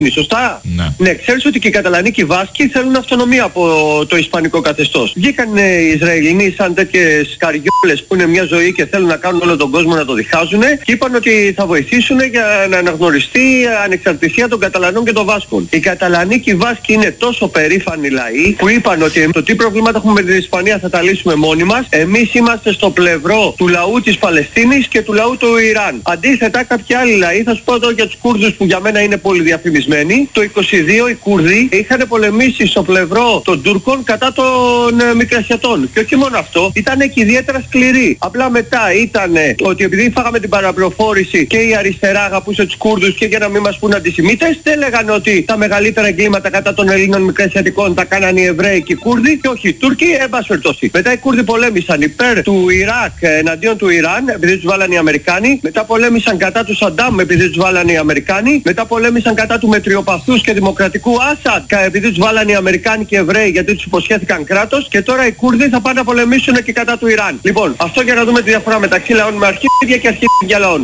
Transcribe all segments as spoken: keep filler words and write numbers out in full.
σωστά. Ναι. Ναι, ξέρεις ότι και οι Καταλανοί και οι Βάσκοι θέλουν αυτονομία από το ισπανικό καθεστώς. Βγήκαν οι Ισραηλινοί σαν τέτοιες καριόλες που είναι μια ζωή και θέλουν να κάνουν όλο τον κόσμο να το διχάζουν και είπαν ότι θα βοηθήσουν για να αναγνωριστεί η ανεξαρτησία των Καταλανών και των Βάσκων. Οι Καταλανοί και οι Βάσκοι είναι τόσο περήφανοι λαοί που είπαν ότι το τι προβλήματα έχουμε με την Ισπανία θα τα λύσουμε μόνοι μας. Εμείς είμαστε στο πλευρό του λαού της Παλαιστίνης και του λαού του Ιράν. Αντίθετα, κάποιοι άλλοι λαοί, θα σου πω εδώ για τους Κούρδους που για μένα είναι πολύ διαφημισμένοι, το είκοσι δύο οι Κούρδοι είχαν πολεμήσει στο πλευρό των Τούρκων κατά των ε, Μικρασιατών. Και όχι μόνο αυτό, ήταν και ιδιαίτερα σκληροί. Απλά μετά ήταν ότι επειδή φάγαμε την παραπληροφόρηση και η αριστερά αγαπούσε τους Κούρδους και για να μην μας πούν αντισημίτες, δεν λέγανε ότι τα μεγαλύτερα εγκλήματα κατά των Ελλήνων Μικρασιατικών τα κάνανε οι Εβραίοι και οι Κούρδοι και όχι οι Τούρκοι, εν πάση περιπτώσει. Μετά οι Κούρδοι πολέμησαν υπέρ του Ιράκ εναντίον του Ιράν επειδή τους βάλανε οι Αμερικάνοι. Μετά πολέμησαν κατά του Σαντάμ επειδή τους βάλανε οι Αμερικάνοι. Μετά πολέμησαν κατά του μετριοπαθούς και δημοκρατικού Άσαντ επειδή τους βάλανε οι Αμερικάνοι και οι Εβραίοι γιατί τους υποσχέθηκαν κράτος. Και τώρα οι Κούρδοι θα πάνε να πολεμήσουν και κατά του Ιράν. Λοιπόν, αυτό για να δούμε τη διαφορά μεταξύ λαών με αρχίδια και αρχίδια λαών.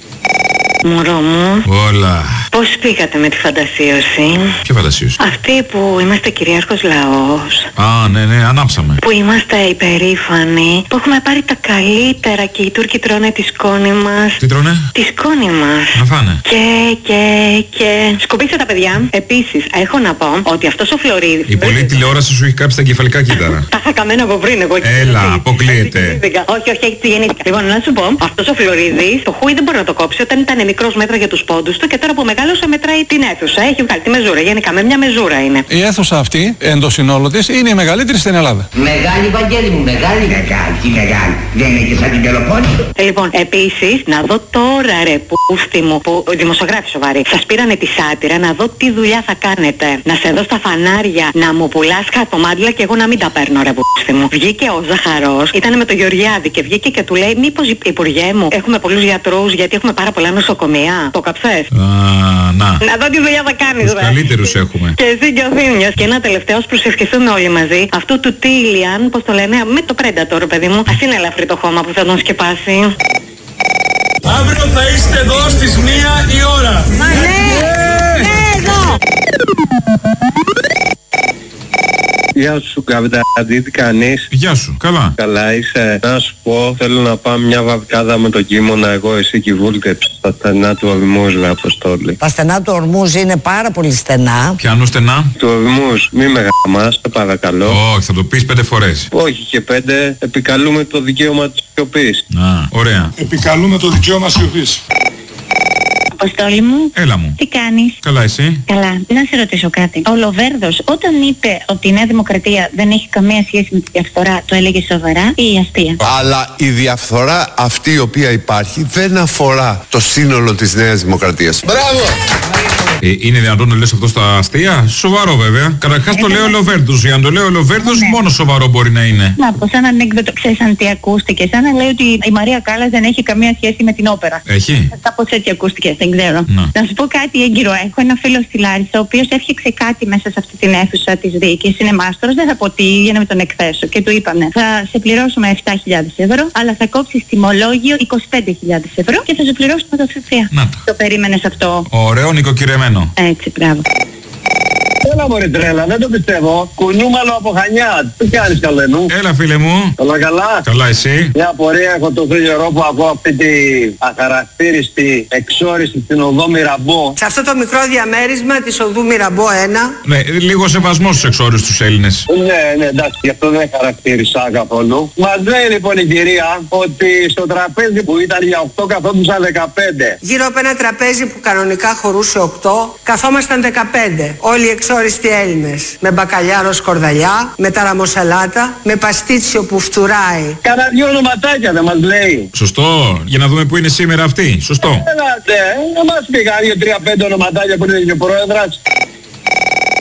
Μωρό μου. Όλα. Πώς πήγατε με τη φαντασίωση? Ποια φαντασίωση? Αυτή που είμαστε κυρίαρχος λαός. Α, ναι, ναι, ανάψαμε. Που είμαστε υπερήφανοι. Που έχουμε πάρει τα καλύτερα και οι Τούρκοι τρώνε τη σκόνη μας. Τι τρώνε? Τη σκόνη μας. Να φάνε. Και, και, και... Σκουπίστε τα παιδιά. Επίσης, έχω να πω ότι αυτός ο Φλωρίδης... Η πολλή τηλεόραση σου έχει κάψει τα εγκεφαλικά κύτταρα. Τα είχα καμένα από πριν εγώ. Έλα, αποκλείεται. Όχι, όχι, έτσι γεννήθηκα. Λοιπόν, να σου πω, αυτός ο Φλωρίδης, το χούι δεν μπορεί να το κόψει όταν ήταν μικρός μέτρα για τους πόντους του και τώρα που μεγάλωσε μετράει την αίθουσα. Έχει βγάλει τη μεζούρα. Γενικά με μια μεζούρα είναι. Η αίθουσα αυτή, εν το συνόλο της, είναι η μεγαλύτερη στην Ελλάδα. Μεγάλη, Βαγγέλη μου, μεγάλη. Μεγάλη, τι μεγάλη. Δεν είναι και σαν την Πελοπόννησο. Λοιπόν, επίσης, να δω τώρα ρε πούστη μου, που δημοσιογράφοι σοβαροί, σας πήρανε τη σάτυρα, να δω τι δουλειά θα κάνετε. Να σε δω στα φανάρια, να μου πουλάς χαρτομάτιλα και εγώ να μην τα παίρνω ρε πούστη μου. Βγήκε ο Ζαχαρός, ήταν με το Γεωργιάδη και βγήκε και του λέει, μήπως υπουργέ μου, έχουμε πολλούς γιατρούς γιατί έχουμε πάρα πολλά νοσοκομεία. Το καψές. Α, να. Να δω τι δουλειά θα κάνεις, τους καλύτερους έχουμε. Και εσύ και ο Θήμιος. Και ένα τελευταίο, ας προσευχηθούμε όλοι μαζί. Αυτού του Τίλιαν, πώς το λένε, με το Predator, παιδί μου. Ας είναι ελαφρύ το χώμα που θα τον σκεπάσει. Αύριο θα είστε εδώ στις μία η ώρα. Μα ναι, ναι, εδώ. Γεια σου Καβιταντή, τι κάνεις? Γεια σου, καλά. Καλά είσαι? Να σου πω, θέλω να πάμε μια βαβκάδα με τον Κίμωνα, εγώ εσύ και η Βούλτεψη, στα στενά του Ορμούς, ρε Αποστόλη. Τα στενά του Ορμούς είναι πάρα πολύ στενά. Πιάνω στενά? Του Ορμούς, μη με γαμάς, σε παρακαλώ. Όχι, θα το πεις πέντε φορές. Όχι και πέντε, επικαλούμε το δικαίωμα της σιωπής. Α, ωραία. Επικαλούμε το δικαίωμα σιωπής. Αποστόλη μου. Έλα μου. Τι κάνεις? Καλά, εσύ? Καλά. Να σε ρωτήσω κάτι. Ο Λοβέρδος όταν είπε ότι η Νέα Δημοκρατία δεν έχει καμία σχέση με τη διαφθορά, το έλεγε σοβαρά ή αστεία? Αλλά η διαφθορά αυτή η οποία υπάρχει δεν αφορά το σύνολο της Νέας Δημοκρατίας. Μπράβο! Ε, είναι δυνατόν να λες αυτό στα αστεία? Σοβαρό βέβαια. Καταρχάς το λέει ο Λοβέρδος. Για να το λέει ο Λοβέρδος, ναι, μόνο σοβαρό μπορεί να είναι. Να πω, σαν ανέκδοτο, ξέρεις αν τι ακούστηκε. Σαν να λέει ότι η Μαρία Κάλλας δεν έχει καμία σχέση με την όπερα. Έχει. Κάπως έτσι ακούστηκε, δεν ξέρω. Να. Να σου πω κάτι έγκυρο. Έχω ένα φίλο στη Λάρισα, ο οποίος έφτιαξε κάτι μέσα σε αυτή την αίθουσα της δίκης. Είναι μάστορος, δεν θα πω τι, για να με τον εκθέσω. Και του είπανε, θα σε πληρώσουμε επτά χιλιάδες ευρώ, αλλά θα κόψεις τιμολόγιο είκοσι πέντε χιλιάδες ευρώ και θα σου πληρώσουμε το ΦΠΑ. Να το. Το περίμενες αυτό? Ωραίο νοικοκυρεμένο. Έτσι, μπράβο. Έλα μωρέ τρέλα, δεν το πιστεύω. Κουνούμαλο από Χανιά. Τι κάνεις καλένου? Έλα φίλε μου. Καλά καλά. Καλά εσύ? Μια απορία έχω το φίλιο που ακούω αυτή τη αχαρακτήριστη εξόριστη στην οδό Μυραμπό. Σε αυτό το μικρό διαμέρισμα της οδού Μυραμπό ένα. Ναι, λίγο σεβασμό στους εξόριστους Έλληνες. Ναι, ναι, εντάξει, γι' αυτό δεν χαρακτήρισα καθόλου. Μας λέει λοιπόν η κυρία ότι στο τραπέζι που ήταν για οκτώ καθόντουσαν δεκαπέντε. Γύρω από ένα τραπέζι που κανονικά χωρούσε οκτώ, καθόμασταν δεκαπέντε. Όλοι οι εξόριστοι Έλληνες. Με μπακαλιάρο σκορδαλιά, με ταραμοσαλάτα, με παστίτσιο που φτουράει. Κάνα δυο ονοματάκια δεν μας λέει. Σωστό, για να δούμε που είναι σήμερα αυτή. Σωστό. Έλατε, δεν μας πήγαν δύο τρία πέντε ονοματάκια που είναι και ο πρόεδρας.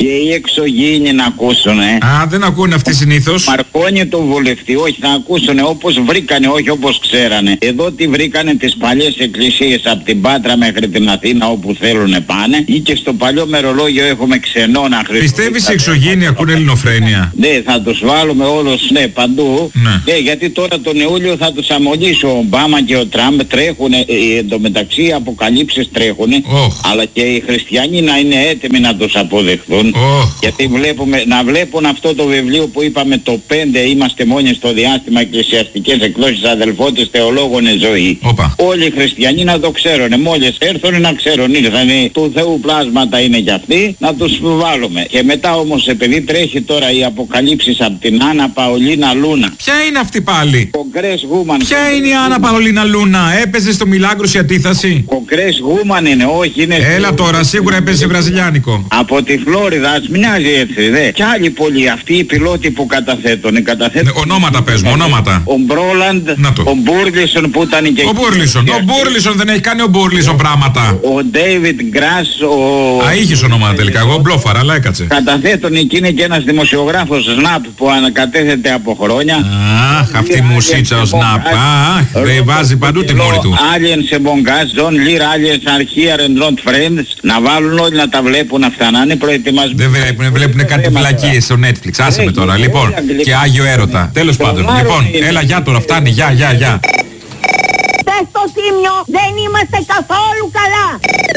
Και οι εξωγήινοι να ακούσουνε. Α, δεν ακούνε αυτοί συνήθως. Μαρκώνει το βουλευτή, όχι, θα ακούσουνε όπως βρήκανε, όχι όπως ξέρανε. Εδώ τι βρήκανε τις παλιές εκκλησίες από την Πάτρα μέχρι την Αθήνα όπου θέλουνε πάνε. Ή και στο παλιό μερολόγιο έχουμε ξενώνα Χριστούγεννα. Πιστεύεις οι εξωγήινοι ακούνε ελληνοφρένεια? Ναι, θα τους βάλουμε όλους, ναι, παντού. Ναι. Ναι, γιατί τώρα τον Ιούλιο θα τους αμολύσει ο Ομπάμα και ο Τραμπ, τρέχουνε, ε, εντωμεταξύ οι αποκαλύψεις τρέχουνε. Oh. Αλλά και οι χριστιανοί να είναι έτοιμοι να τους αποδεχθούν. Oh. Γιατί βλέπουμε, να βλέπουν αυτό το βιβλίο που είπαμε το πέντε, είμαστε μόνοι στο διάστημα, εκκλησιαστικές εκδόσεις αδελφότητες θεολόγων ζωή. Opa. Όλοι οι χριστιανοί να το ξέρουν, μόλις έρθουν να ξέρουν, ήρθανε του Θεού πλάσματα είναι κι αυτοί, να τους βάλουμε. Και μετά όμως επειδή τρέχει τώρα οι αποκαλύψεις από την Άννα Παολίνα Λούνα. Ποια είναι αυτή πάλι? Κογκρές Woman. Ποια είναι η Άννα Παολίνα Λούνα? Έπαιζε στο Μιλάγκρος η αντίθαση? Κογκρές Woman είναι, όχι είναι. Έλα στο... τώρα, σίγουρα έπαιζε βραζιλιάνικο. Από τη Φλόριδα, ας μοιάζει έτσι, δε. Κι άλλοι πολλοί, αυτοί οι πιλότοι που καταθέτουν. καταθέτουν... Ναι, ονόματα πες μου, ονόματα. Ο Μπρόλαντ, ο Μπούρλισον που ήταν και... Ο Μπούρλισον, ο Μπούρλισον δεν έχει κάνει ο Μπούρλισον πράγματα. Ο Ντέιβιντ Γκρας, ο... Α, είχες ονόματα τελικά, εγώ μπλόφαρα, αλλά έκατσε. Καταθέτουν εκεί είναι και ένας δημοσιογράφος Σναπ που ανακατέθεται από χρόνια. Αχ, αυτή η μουσίτσα ο Σναπ. Αχ, δεν βάζει παντού τη μόρη του. Aliens σε Μπονγκάς, John Lear, Aliens are here and not friends. Να βάλουν όλοι να τα βλέπουν αυτά, να είναι προετοιμασμένοι. Δεν βλέπουν, βλέπουν κάτι βλακίες στο Netflix. Άσε με τώρα, λοιπόν. Και Άγιο Έρωτα. Τέλος πάντων. Λοιπόν, έλα, γεια τώρα, φτάνει, γεια, γεια, γεια. Στο Τίμιο δεν είμαστε καθόλου καλά.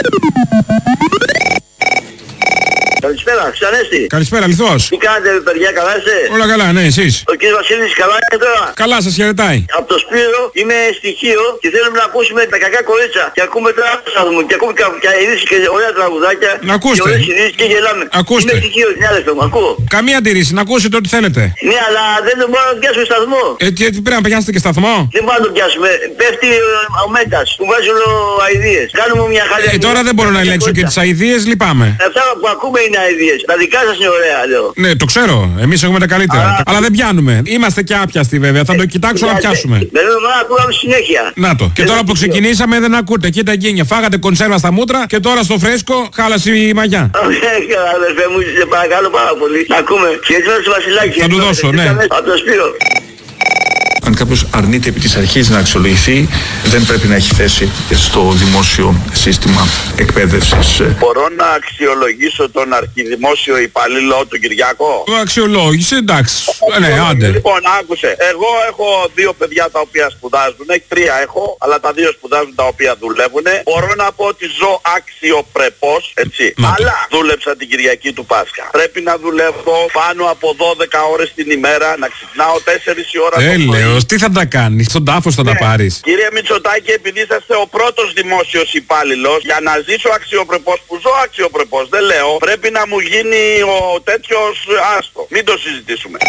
Καλησπέρα, Ξανέστη. Καλησπέρα, Λιθός. Τι κάνετε, παιδιά, καλά είστε? Όλα καλά, ναι, εσείς? Ο κ. Βασίλης καλά είναι τώρα? Καλά, σας χαιρετάει. Από το Σπύρο είμαι στοιχείο και θέλουμε να ακούσουμε τα κακά κορίτσια. Και ακούμε τώρα το σταθμό και ακούμε κάποια ειδήσεις και ωραία τραγουδάκια. Να ακούσετε. Και ωραίες ειδήσεις και γελάμε. Ακούστε. Είμαι στοιχείο, μια λεπτό, μου ακούω. Καμία αντίρρηση, να ακούσετε ό,τι θέλετε. Ναι, αλλά δεν μπορούμε να το πιάσουμε σταθμό. Ε, τι, τι πρέπει να πιάσετε και σταθμό? Δεν μπορούμε να το πιάσουμε. Πέφτει ο Μέτας που βάζει όλο αηδίες. Κάνουμε μια χαλιά. Ε, τώρα δεν μπορώ να ελέγξω και τις αηδίες, λυπάμαι. Αυτά που ακούμε είναι αηδίες. Τα δικά σας είναι ωραία, λέω. Ναι, το ξέρω. Εμείς έχουμε τα καλύτερα. Α, αλλά δεν πιάνουμε. Είμαστε και άπιαστοι βέβαια. Θα το κοιτάξω να πιάσουμε. Δεν να ακούγαμε συνέχεια. Να το. Και τώρα που ξεκινήσαμε δεν ακούτε. Κοίτα γκίνια. Φάγατε κονσέρβα στα μούτρα και τώρα στο φρέσκο χάλασε η μαγιά. Ωραία, αδερφέ μου, σε παρακαλώ πάρα πολύ. Να ακούμε. Και έτσι στο Βασιλάκι. Θα του δώσω, ναι. Από το Σπύρο. Αν κάποιος αρνείται επί της αρχής να αξιολογηθεί, δεν πρέπει να έχει θέση στο δημόσιο σύστημα εκπαίδευσης. Μπορώ να αξιολογήσω τον αρχιδημόσιο υπαλλήλο του Κυριάκο? Αξιολόγησε, εντάξει. Ναι, άντε. Λοιπόν, άκουσε. Εγώ έχω δύο παιδιά τα οποία σπουδάζουν. Τρία έχω, αλλά τα δύο σπουδάζουν τα οποία δουλεύουν. Μπορώ να πω ότι ζω αξιοπρεπώς, έτσι. Να αλλά το. δούλεψα την Κυριακή του Πάσχα. Πρέπει να δουλεύω πάνω από δώδεκα ώρες την ημέρα, να ξυπνάω τέσσερις η ώρα το πρωί. Τι θα τα κάνεις, στον τάφο θα ναι. τα πάρεις? Κύριε Μητσοτάκη, επειδή είσαστε ο πρώτος δημόσιος υπάλληλος, για να ζήσω αξιοπρεπώς, που ζω αξιοπρεπώς, δεν λέω, πρέπει να μου γίνει ο τέτοιος άστο. Μην το συζητήσουμε.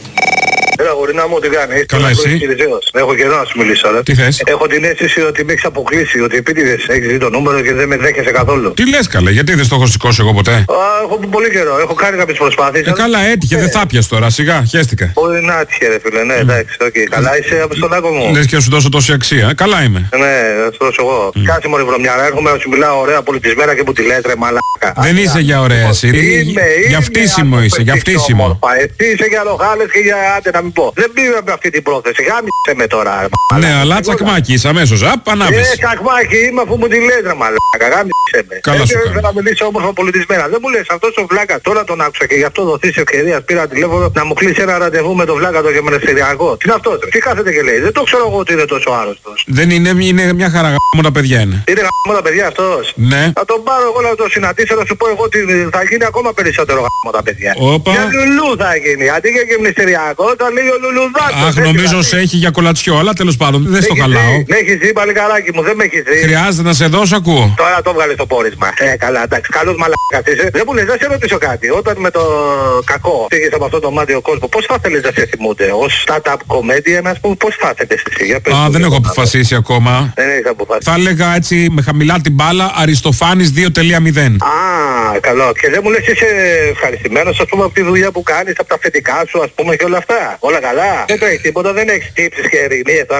Έλα γορίνα μου, τι κάνεις? Καλά εσύ? Έχω καιρό να σου μιλήσω, ρε. Τι θες? Έχω την αίσθηση ότι με έχεις αποκλείσει, ότι επίτηδες έχεις δει το νούμερο και δεν με δέχεσαι καθόλου. Τι λες καλέ, γιατί δεν στο έχω σηκώσει εγώ ποτέ? Α, έχω πολύ καιρό, έχω κάνει κάποιες προσπάθειες. Ε, αλλά... καλά έτυχε, ε. δεν θα πιας τώρα, σιγά, χαίστηκα. Μπορεί να έτυχε ρε φίλε, ναι, εντάξει, οκ. Okay. Καλά είσαι από στον άκο μου? Λες και να σου δώσω τόση αξία, ε, καλά είμαι. Ναι, θα σου δώσω εγώ. Mm. Κάτσε μωρή βρωμιάρα, έρχομαι να σου μιλάω ωραία πολιτισμένα και που τη λες ρε μαλάκα. Δεν είσαι για ωραία εσύ, για φτύσιμο είσαι, για φτύσιμο. Εσύ είσαι για λοχάλες και για άντε να μην πω. Δεν πήγα με αυτή την πρόθεση, γάμισε με τώρα. Ναι, αλλά τσακμάκι είσαι αμέσως, απ, ανάβεις. Ε, τσακμάκι είμαι αφού μου τη λες ρε μαλάκα, γάμισε με. Καλά σου κάνω. Να μιλήσω όμορφα πολιτισμένα. Δεν μου λες αυτός ο βλάκα, τώρα τον άκουσα και γι' αυτό δοθείς ευκαιρίας πήρα τηλέφωνο να μου κλείσει ένα ραντεβού με τον βλάκα το γεμναστηριακό. Τι είναι αυτός, τι κάθεται και λέει, δεν το ξέρω εγώ ότι είναι τόσο άρρωστος. Δεν είναι, είναι μια χαρά γάμο τα παιδιά είναι. Είναι γάμο τα παιδιά αυτός. Ναι. Θα τον πάρω εγώ να το συναντήσω να σου πω εγώ ότι θα γίνει ακόμα περισσότερο γάμο τα παιδιά. Όπα. Για λουλού θα γίνει, αντί για γεμναστηριακό θα λέει ο λουλουδάκος. Αχ, νομίζω σε έχει για κολατσιό, αλλά τέλος πάντων δεν στο χαλάω. Με έχεις δει παλικαράκι μου, δεν με έχεις δει. Χρειάζεται να σε δώσω, ακούω. Τώρα το βγάλε στο πόρισμα. Ε, καλά, εντάξει, καλός μαλάκας είσαι. Δεν μου λες, να σε ρωτήσω κάτι. Όταν με το κακό πήγες από αυτό το μάτιο κόσμο, πώς θα θέλεις να σε θυμούνται? Ως startup comedian, ας πούμε, πώς θα θέλεις εσύ? Για πες. Α, δεν έχω αποφασίσει ακόμα. Δεν έχεις αποφασίσει. Θα έλεγα έτσι με χαμηλά την μπάλα Αριστοφάνης δύο κόμμα μηδέν. Α, καλό. Και δεν μου λες είσαι ευχαριστημένος, ας πούμε, από τη δουλειά που κάνεις, από τα φετικά σου, ας πούμε, και όλα αυτά. Όλα καλά. Δεν το έχεις τίποτα, δεν έχεις τύψεις και ερημίες τώρα μαλάκα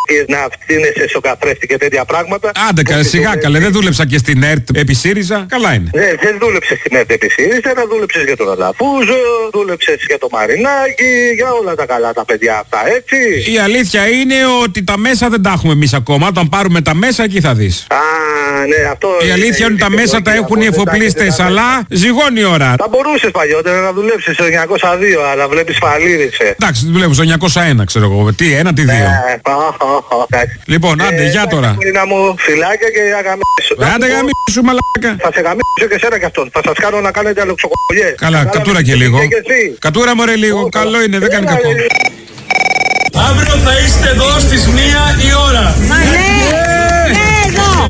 να φτύνεσαι στο καθρέφτη και τέτοια πράγματα. Άντε καλέ, σιγά καλέ, δεν δούλεψα και στην ΕΡΤ επί ΣΥΡΙΖΑ, καλά είναι. Ναι, δεν δούλεψες στην ΕΡΤ επί ΣΥΡΙΖΑ, να δούλεψες για τον Αλαφούζο, δούλεψες για το Μαρινάκι, για όλα τα καλά τα παιδιά αυτά, έτσι. Η αλήθεια είναι ότι τα μέσα δεν τα έχουμε εμείς ακόμα, όταν πάρουμε τα μέσα εκεί θα δεις. Α, ναι, αυτό. Η αλήθεια είναι ότι τα μέσα τα έχουν οι εφοπλίστες, αλλά ζυγώνει η ώρα. Θα μπορούσες παλιότερα να δουλέψεις στο εννιακόσια δύο, αλλά βλέπεις φαλήρισε. Εντάξει, δουλεύω στο εννιακόσια ένα, ξέρω εγώ. Τι, ένα, τι δύο. Λοιπόν, άντε, γεια τώρα. Να μου φυλάκια και αγαμίσου. Άντε γαμίσου, μαλάκα. Θα σε γαμίσω και εσένα κι αυτόν. Θα σας κάνω να κάνετε αλοξοκολλιές. Καλά, κατούρα και λίγο. Κατούρα μωρέ λίγο, καλό είναι, δεν κάνει κακό. Αύριο θα είστε εδώ στις μία η ώρα. Μα ναι, ναι εδώ.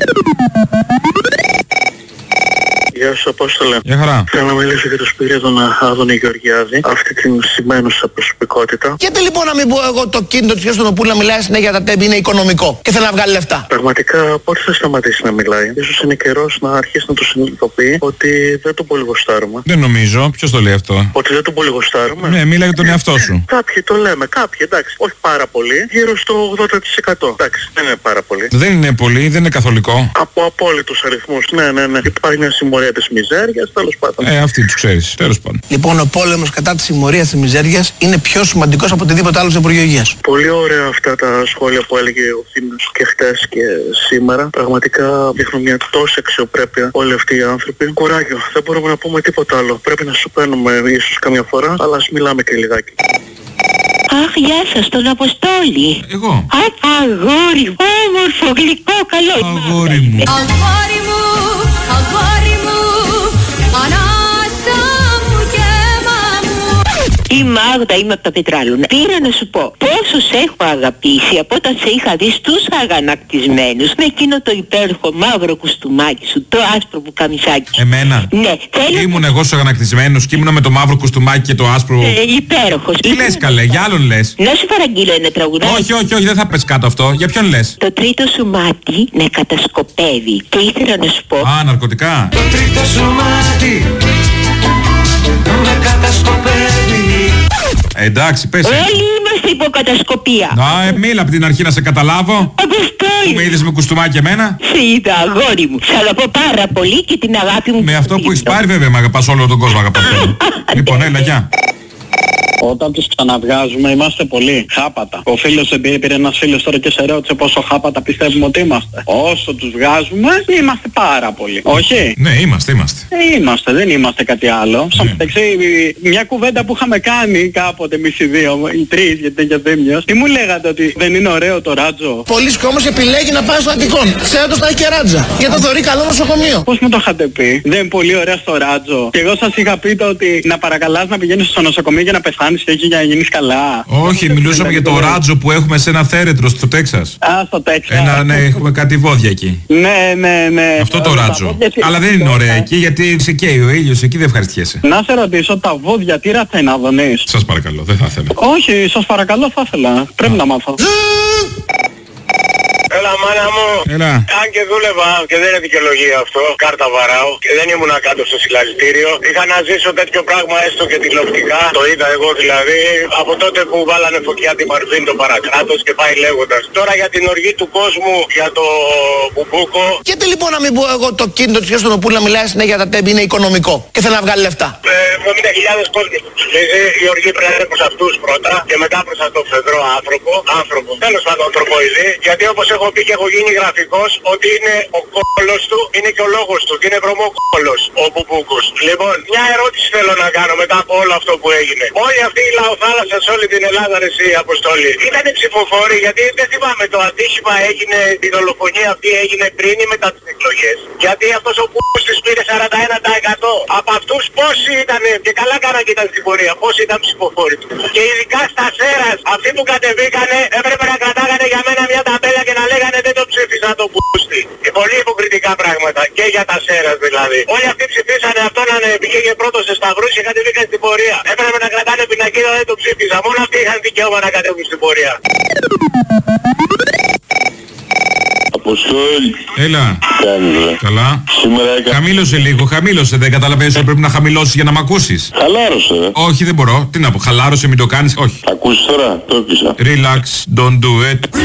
Γεια σου, Απόστολε. Γεια χαρά. Θέλω να μιλήσω για το Σπύριο τον Άδωνη Γεωργιάδη, αυτή την σημαίνουσα προσωπικότητα. Γιατί λοιπόν να μην πω εγώ το κίνητο της Γιώργου Στονοπούλου να μιλάει συνέχεια για τα τέμπη είναι οικονομικό και θέλει να βγάλει λεφτά. Πραγματικά πότε θα σταματήσει να μιλάει? Ίσως είναι καιρός να αρχίσει να το συνειδητοποιεί ότι δεν τον πολύ γουστάρουμε. Δεν νομίζω. Ποιος το λέει αυτό? Ότι δεν τον πολύ γουστάρουμε. Ναι, μίλα για τον εαυτό σου. Κάποιοι το λέμε, κάποιοι εντάξει. Όχι πάρα πολύ. Γύρω στο ογδόντα τοις εκατό. Εντάξει, δεν είναι πάρα πολύ. Δεν είναι πολύ, δεν είναι καθολικό. Από απόλυτους αριθμούς. Ναι, ναι, ναι. Υπάρχει μια συμμορία της μιζέριας, τέλος πάντων. Ε, αυτή τους ξέρεις, τέλος πάντων. Λοιπόν, ο πόλεμος κατά της συμμορίας της μιζέριας είναι πιο σημαντικός από οτιδήποτε άλλο στο Υπουργείο Υγείας. Πολύ ωραία αυτά τα σχόλια που έλεγε ο Θήμιος και χτες και σήμερα. Πραγματικά δείχνουν μια τόση αξιοπρέπεια όλοι αυτοί οι άνθρωποι. Κουράγιο, δεν μπορούμε να πούμε τίποτα άλλο. Πρέπει να σου παίρνουμε ίσως καμιά φορά, αλλά ας μιλάμε και λιγάκι. Αχ, γεια σας, τον Αποστόλη. Εγώ. Α, αγόρι, όμορφο, γλυκό, καλό. Αγόρι μου. Αγόρι μου, αγόρι μου, ανάσα μου και μαμού. Η Μάγδα, είμαι από τα Πετράλωνα. Πήρα να σου πω πόσο σε έχω αγαπήσει από όταν σε είχα δει στους αγανακτισμένους με εκείνο το υπέροχο μαύρο κουστούμάκι σου, το άσπρο που καμισάκι. Εμένα. Ναι, θέλω. Ήμουν εγώ στους αγανακτισμένους και ήμουν με το μαύρο κουστούμάκι και το άσπρο. Ε, υπέροχος. Τι λες καλέ, για άλλον λες? Να σου παραγγείλω ένα τραγουδάκι. Όχι, όχι, όχι, δεν θα πες κάτω αυτό. Για ποιον λες? Το τρίτο σου μάτι με κατασκοπεύει. Και ήθελα να σου πω. Α, ναρκωτικά. Το τρίτο σου μάτι με κατασκοπεύει. Εντάξει, πες. Όλοι είμαστε υποκατασκοπία. Να, ε, μίλα από την αρχή να σε καταλάβω. Που με είδες με κουστούμάκι εμένα. Σε είδα, αγόρι μου. Σ' αγαπώ πάρα πολύ και την αγάπη μου. Με αυτό που έχεις πάρει βέβαια, με αγαπάς όλο τον κόσμο, αγαπάς. Λοιπόν, έλα, γεια. Όταν τους ξαναβγάζουμε είμαστε πολύ χάπατα. Ο φίλος πήρε ένας φίλος τώρα και σε ρώτησε πόσο χάπατα πιστεύουμε ότι είμαστε. Όσο τους βγάζουμε είμαστε πάρα πολύ. Όχι? Ναι, είμαστε, είμαστε. Ε, είμαστε, δεν είμαστε κάτι άλλο. Στο μεταξύ, μια κουβέντα που είχαμε κάνει κάποτε εμείς οι δύο, οι τρεις, γιατί είναι και Δήμιος, τι μου λέγατε ότι δεν είναι ωραίο το ράτζο? Πολλοί κόσμος επιλέγει να πάει στο Αττικόν. Ξέρετε να έχει και ράτζα. Γιατί το θεωρεί καλό νοσοκομείο. Πώς μου το είχατε πει? Δεν είναι πολύ ωραία στο ράτζο. Και εγώ σας είχα πει το ότι να παρακαλάς να πηγαίνεις στο νοσοκομείο για να πεθάνεις και εκεί για να γίνεις καλά. Όχι, μιλούσαμε για το ράτζο που έχουμε σε ένα θέρετρο στο Τέξας. Α, στο Τέξας. Ένα, ναι, έχουμε κάτι βόδια εκεί. Ναι, ναι, ναι. Αυτό το ράτζο. Αλλά δεν είναι ωραία εκεί γιατί σε καίει ο ήλιος, εκεί δεν ευχαριστιέσαι. Να σε ρωτήσω, τα βόδια τι ράτσα είναι, Αδωνής? Σας παρακαλώ, δεν θα ήθελα. Όχι, σας παρακαλώ, θα ήθελα. Πρέπει να μάθω. Έλα μάνα μου. Έλα. Αν και δούλευα και δεν είναι δικαιολογία αυτό, κάρτα βαράω και δεν ήμουν κάτω στο συλλαλητήριο. Είχα να ζήσω τέτοιο πράγμα έστω και τηλεοπτικά. Το είδα εγώ δηλαδή από τότε που βάλανε φωτιά την Παρφίν το παρακράτος και πάει λέγοντας. Τώρα για την οργή του κόσμου, για το μπουμπούκο. Γιατί λοιπόν να μην πω εγώ το κίνητο της Γιώργου Στονοπούλου να μιλάει συνέχεια για τα τέμπη είναι οικονομικό και θέλει να βγάλει λεφτά. εβδομήντα χιλιάδες κόσμος που ψηφίζει, η οργή πρέπει να είναι προς αυτούς πρώτα και μετά προς αυτό το φεδρό άνθρωπο, άνθρωπο, τέλος πάντων ανθρωποειδή, γιατί όπως έχω πει και έχω γίνει γραφικός, ότι είναι ο κόλος του, είναι και ο λόγος του, και είναι βρωμόκόλος ο Μπουμπούκος. Λοιπόν, μια ερώτηση θέλω να κάνω μετά από όλο αυτό που έγινε. Όλη αυτή η λαοθάλασσα σε όλη την Ελλάδα, ρε εσύ Αποστόλη, ήτανε ψηφοφόροι, γιατί δεν θυμάμαι το ατύχημα έγινε, η δολοφονία αυτή έγινε πριν ή μετά τις εκλογές. Γιατί αυτός ο Πούκος της πήρε σαράντα ένα τοις εκατό. Από αυτούς πόσοι ήτανε, και καλά κάναν και ήταν στην πορεία, πόσοι ήταν ψηφοφόροι του. Και ειδικά στα Σέρας, αυτοί που κατεβήκανε έπρεπε να κρατάγανε για μένα μια ταμπέλα και να λέγανε δεν το ψήφισα το Πούστη. Και πολύ υποκριτικά πράγματα και για τα Σέρας δηλαδή. Όλοι αυτοί ψηφίσανε αυτό να πήγε πρώτος σε Σταυρούς και κατεβήκαν στην πορεία. Έπρεπε να κρατάνε πινακίδα, δεν το ψήφισα. Μόνο αυτοί είχαν δικαίωμα να κατέβουν στην πορεία. Αποστόλη. Έλα. Κάνεις, καλά. Σήμερα έκα... Χαμήλωσε λίγο, χαμήλωσε. Δεν καταλαβαίνεις ότι πρέπει να χαμηλώσεις για να μ' ακούσεις. Χαλάρωσε, ε. Όχι, δεν μπορώ. Τι να πω, χαλάρωσε, μην το κάνεις. Όχι. Ακούσεις τώρα, το έκλεισα. Relax, don't do it.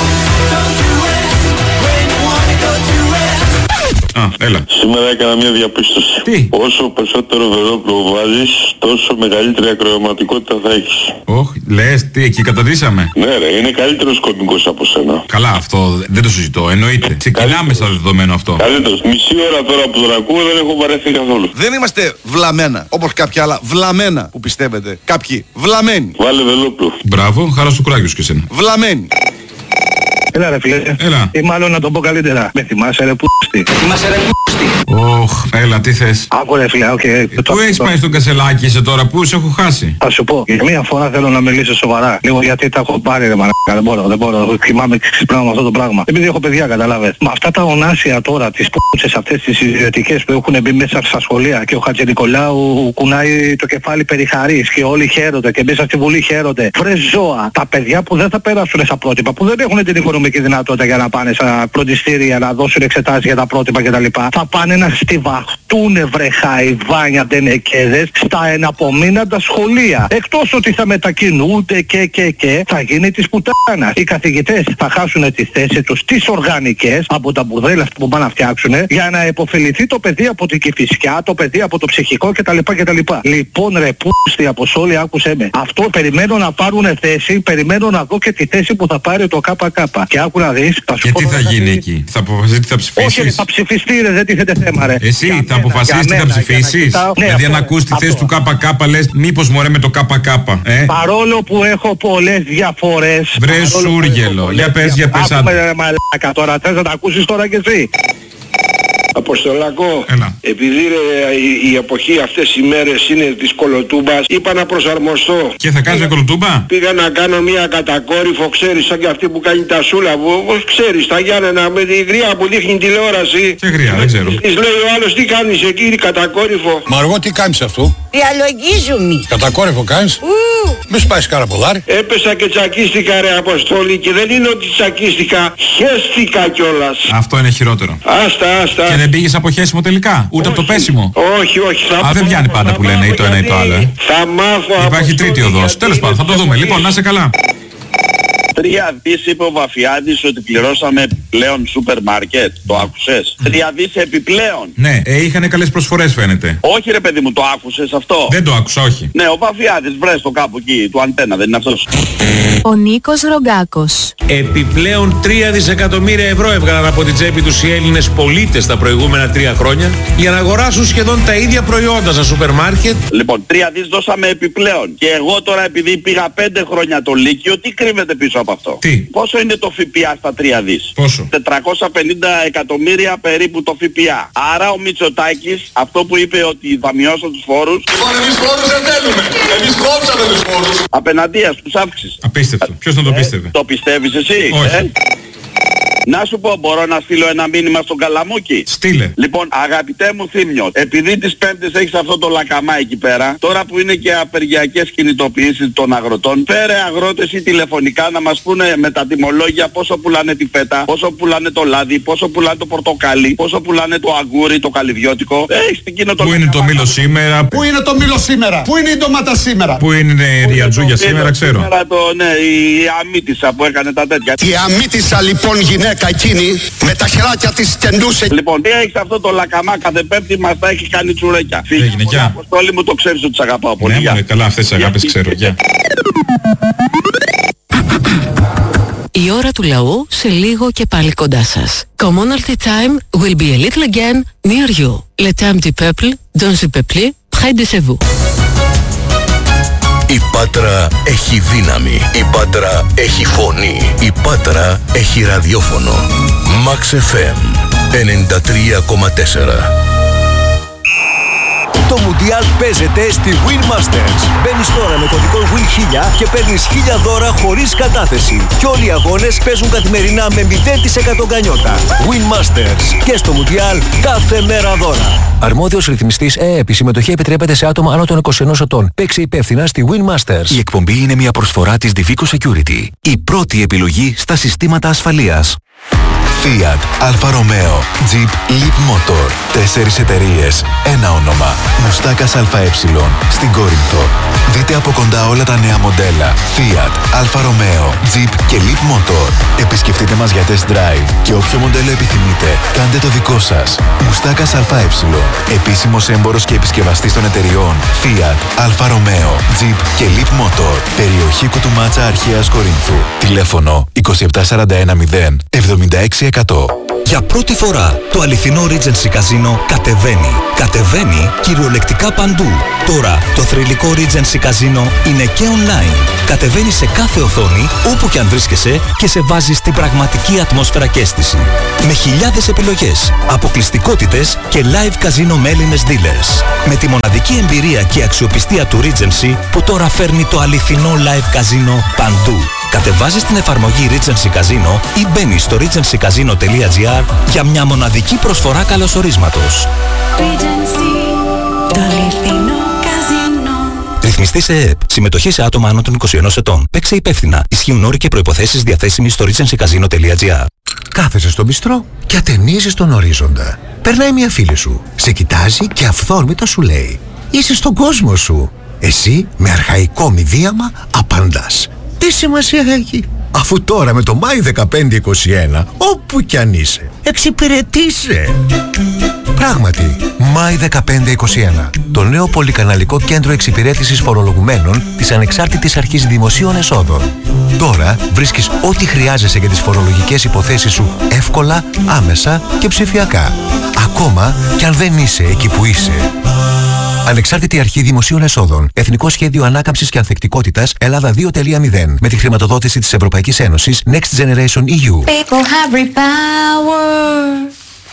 Α, έλα. Σήμερα έκανα μια διαπίστωση. Τι? Όσο περισσότερο βελόπλο βάζεις, τόσο μεγαλύτερη ακροαματικότητα θα έχεις. Όχι, λες, τι, εκεί καταντήσαμε. Ναι ρε, είναι καλύτερος κωμικός από σένα. Καλά, αυτό δεν το συζητώ, εννοείται. Ξεκινάμε στο δεδομένο αυτό. Καλύτερος. Μισή ώρα τώρα που τον ακούω δεν έχω βαρεθεί καθόλου. Δεν είμαστε βλαμμένα, όπως κάποια άλλα βλαμμένα που πιστεύετε. Κάποιοι βλαμμένοι. Βάλε βελόπλο. Μπράβο, χαρά στο κουράγιο σου και εσένα. Βλαμμένοι. Έλα ρε φίλε. Έλα. Ή μάλλον να το πω καλύτερα. Με θυμάσαι ρε πούστη. Θυμάσαι ρε πούστη. Ωχ, έλα, τι θες. Άκου ρε φίλε, οκ. Okay. Πού έχεις πάει στον Κασελάκη είσαι τώρα, πού σε έχω χάσει. Θα σου πω, για μία φορά θέλω να μιλήσω σοβαρά. Λίγο γιατί τα έχω πάρει ρε μαλάκα. Δεν μπορώ, δεν μπορώ. Θυμάμαι ξυπνάω με αυτό το πράγμα. Επειδή έχω παιδιά, καταλάβες. Με αυτά τα ονάσια τώρα, τις πούτσες αυτές τις ιδιωτικές που έχουν μπει μέσα στα σχολεία και ο Χατζηνικολάου κουνάει το κεφάλι περιχαρής και όλοι χαίρονται και μέσα στη Βουλή χαίρονται. Βρε ζώα, τα παιδιά που δεν θα περάσουν στα πρότυπα, που δεν έχουν την οικονομική δυνατότητα για να πάνε στα φροντιστήρια, να δώσουν εξετάσεις για τα πρότυπα κτλ. Θα πάνε να στιβαχτούνε βρε χαϊβάνια τενεκέδες στα εναπομείναντα σχολεία. Εκτός ότι θα μετακινούνται και και και θα γίνει της πουτάνας. Οι καθηγητές θα χάσουν τη θέση τους τις οργανικές από τα μπουρδέλα που πάνε να φτιάξουν για να επωφεληθεί το παιδί από την Κηφισιά, το παιδί από το ψυχικό κτλ. κτλ. Λοιπόν ρε πούστη Αποστόλη, άκουσέ με. Αυτό περιμένω να πάρουν θέση, περιμένω να δω και τη θέση που θα πάρει το ΚΚ. Και άκου να δεις, θα σου και πω τι θα γίνει κάτι... εκεί, θα αποφασίσεις τι θα ψηφίσεις. Όχι, θα ψηφιστεί ρε, δεν τίθεται θέμα ρε. Εσύ για θα μένα, αποφασίσεις τι θα ψηφίσεις. Ναι, δηλαδή αν αυτό, ακούς τη θέση αυτό. του ΚΚ λες μήπως μωρέ με το ΚΚ. Ε? Παρόλο που έχω πολλές διαφορές. Βρε σούργελο, για πες, για πες. Άκουμε ρε μαλάκα τώρα, θες να τα ακούσεις τώρα κι εσύ. Αποστολάκο, έλα. επειδή ρε, η, η εποχή αυτές οι μέρες είναι της κολοτούμπας, είπα να προσαρμοστώ. Και θα κάνεις μια κολοτούμπα? Πήγα να κάνω μια κατακόρυφο, ξέρεις, σαν και αυτή που κάνει τα σούλα, όπως ξέρεις, τα Γιάννενα με τη γριά που δείχνει τηλεόραση. Και γριά, δεν ξέρω. Της λέει ο άλλος, τι κάνεις εκεί, κατακόρυφο. Μα αργό τι κάνεις αυτό? Διαλογίζουμε. Κατακόρυφο κάνεις? Μη σπάσεις κάρα ποδάρι. Έπεσα και τσακίστηκα ρε Αποστόλη και δεν είναι ότι τσακίστηκα, χέστηκα κιόλας. Αυτό είναι χειρότερο. Άστα, άστα. Και δεν πήγες από χέσιμο τελικά, ούτε όχι. Από το πέσιμο. Όχι, όχι. Θα Α, δεν πιάνει πάντα που λένε ή το ένα ή το άλλο. Ε. Θα μάθω. Υπάρχει τρίτη οδός. Τέλος πάντων, θα το δούμε. Λοιπόν, να είσαι καλά. Τρία δις είπε ο Βαφιάδης ότι πληρώσαμε πλέον σούπερ μάρκετ. Το άκουσες? Τρία δις επιπλέον. Ναι, ε, είχανε καλές προσφορές φαίνεται. Όχι ρε παιδί μου, το άκουσες αυτό? Δεν το άκουσα, όχι. Ναι, ο Βαφιάδης, βρες το κάπου εκεί, του αντένα, δεν είναι αυτός? Ο Νίκος Ρογκάκος. Επιπλέον τρία δισεκατομμύρια ευρώ έβγαλαν από την τσέπη τους οι Έλληνες πολίτες τα προηγούμενα τρία χρόνια για να αγοράσουν σχεδόν τα ίδια προϊόντα στα σούπερ μάρκετ. Λοιπόν, τρία δις δώσαμε επιπλέον. Και εγώ τώρα επειδή πήγα πέντε χρόνια το Λύκειο, τι κρύβεται πίσω από αυτό? Τι? Πόσο είναι το ΦΠΑ στα τρία δις? Πόσο? τετρακόσια πενήντα εκατομμύρια περίπου το ΦΠΑ. Άρα ο Μητσοτάκης αυτό που είπε ότι θα μειώσω τους φόρους. Λοιπόν, εμείς φόρους δεν θέλουμε. Εμείς κόψαμε τους φόρους. Απέναντίας τους αύξησης. Απίστευτο. Ποιος να το πίστευε? Ε, το πιστεύεις εσύ? Όχι. Ε? Να σου πω, μπορώ να στείλω ένα μήνυμα στον Καλαμούκι? Στείλε. Λοιπόν, αγαπητέ μου Θήμιο, επειδή τις Πέμπτες έχεις αυτό το λακαμά εκεί πέρα, τώρα που είναι και απεργιακές κινητοποιήσεις των αγροτών, φέρε αγρότες ή τηλεφωνικά να μας πούνε με τα τιμολόγια πόσο πουλάνε τη φέτα, πόσο πουλάνε το λάδι, πόσο πουλάνε το πορτοκάλι, πόσο πουλάνε το αγκούρι, το καλυβιώτικο. Έχεις εκείνο το Πού είναι το μήλο σήμερα? Πού είναι το μήλο σήμερα? Πού είναι η ντομάτα σήμερα? Πού είναι η ριατζούγια σήμερα, ξέρω. Σήμερα το, ναι, η αμύτισσα που έκανε τα τέτοια. Η αμύτισσα λοιπόν γυναίκα εκείνη με τα χεράκια της τεντούσε. Λοιπόν, τι έχεις αυτό το λακαμά κάθε Πέμπτη μας τα έχει κάνει τσουρέκια. Έγινε, γεια. Αποστόλη μου, το ξέρεις ότι σ' αγαπάω πολύ. Ναι, μωρέ, καλά, αυτές τις αγάπες ξέρω, γεια. Η ώρα του λαού σε λίγο και πάλι κοντά σας. Commonalty time will be a little again near you. Le temps du peuple, dans le peuple, près de chez vous. Η Πάτρα έχει δύναμη. Η Πάτρα έχει φωνή. Η Πάτρα έχει ραδιόφωνο. Max εφ εμ ενενήντα τρία κόμμα τέσσερα. Το Μουντιάλ παίζεται στη Win Masters. Μπαίνεις τώρα με κωδικό Win χίλια και παίρνεις χίλια δώρα χωρίς κατάθεση. Και όλοι οι αγώνες παίζουν καθημερινά με μηδέν τοις εκατό γκανιότα. Win Masters. Και στο Μουντιάλ κάθε μέρα δώρα. Αρμόδιος ρυθμιστής ΕΕΠ. Η συμμετοχή επιτρέπεται σε άτομα άνω των είκοσι ενός ετών. Παίξε υπεύθυνα στη Win Masters. Η εκπομπή είναι μια προσφορά της Divico Security. Η πρώτη επιλογή στα συστήματα ασφαλείας. Fiat, Alfa Romeo, Jeep, Leap Motor. Τέσσερις εταιρείες, ένα όνομα. Μουστάκας ΑΕ, στην Κόρινθο. Δείτε από κοντά όλα τα νέα μοντέλα Fiat, Alfa Romeo, Jeep και Leap Motor. Επισκεφτείτε μας για test drive και όποιο μοντέλο επιθυμείτε, κάντε το δικό σας. Μουστάκας ΑΕ, επίσημος έμπορος και επισκευαστής των εταιριών Fiat, Alfa Romeo, Jeep και Leap Motor. Περιοχή Κουτουμάτσα Αρχαίας Κορίνθου. Τηλέφωνο είκοσι επτά σαράντα ένα μηδέν εβδομήντα έξι εκατό. Για πρώτη φορά το αληθινό Regency Casino κατεβαίνει. Κατεβαίνει κυριολεκτικά παντού. Τώρα το θρυλικό Regency Casino είναι και online. Κατεβαίνει σε κάθε οθόνη, όπου και αν βρίσκεσαι, και σε βάζει στην πραγματική ατμόσφαιρα και αίσθηση. Με χιλιάδες επιλογές, αποκλειστικότητες και live casino με Έλληνες dealers. Με τη μοναδική εμπειρία και αξιοπιστία του Regency που τώρα φέρνει το αληθινό live casino παντού. Κατεβάζεις την εφαρμογή Regency Casino ή μπαίνεις στο regency casino τελεία gr για μια μοναδική προσφορά καλωσορίσματος. Regency, το αληθινό καζίνο. Ρυθμιστής ΕΕΠ. Συμμετοχή σε άτομα άνω των είκοσι ενός ετών. Παίξε υπεύθυνα. Ισχύουν όροι και προϋποθέσεις διαθέσιμοι στο regency casino τελεία gr. Κάθεσαι στο μπιστρό και ατενίζεις τον ορίζοντα. Περνάει μια φίλη σου. Σε κοιτάζει και αυθόρμητα σου λέει: είσαι στον κόσμο σου. Εσύ με αρχαϊκό μηδίαμα απαντάς: τι σημασία έχει, αφού τώρα με το Μάη δεκαπέντε είκοσι ένα, όπου κι αν είσαι, εξυπηρετείσαι. Πράγματι, Μάη δεκαπέντε είκοσι ένα, το νέο πολυκαναλικό κέντρο εξυπηρέτησης φορολογουμένων της Ανεξάρτητης Αρχής Δημοσίων Εσόδων. Τώρα βρίσκεις ό,τι χρειάζεσαι για τις φορολογικές υποθέσεις σου εύκολα, άμεσα και ψηφιακά. Ακόμα κι αν δεν είσαι εκεί που είσαι. Ανεξάρτητη Αρχή Δημοσίων Εσόδων. Εθνικό Σχέδιο Ανάκαμψης και Ανθεκτικότητας Ελλάδα δύο τελεία μηδέν. Με τη χρηματοδότηση της Ευρωπαϊκής Ένωσης Next Generation ι γιου. People have repower.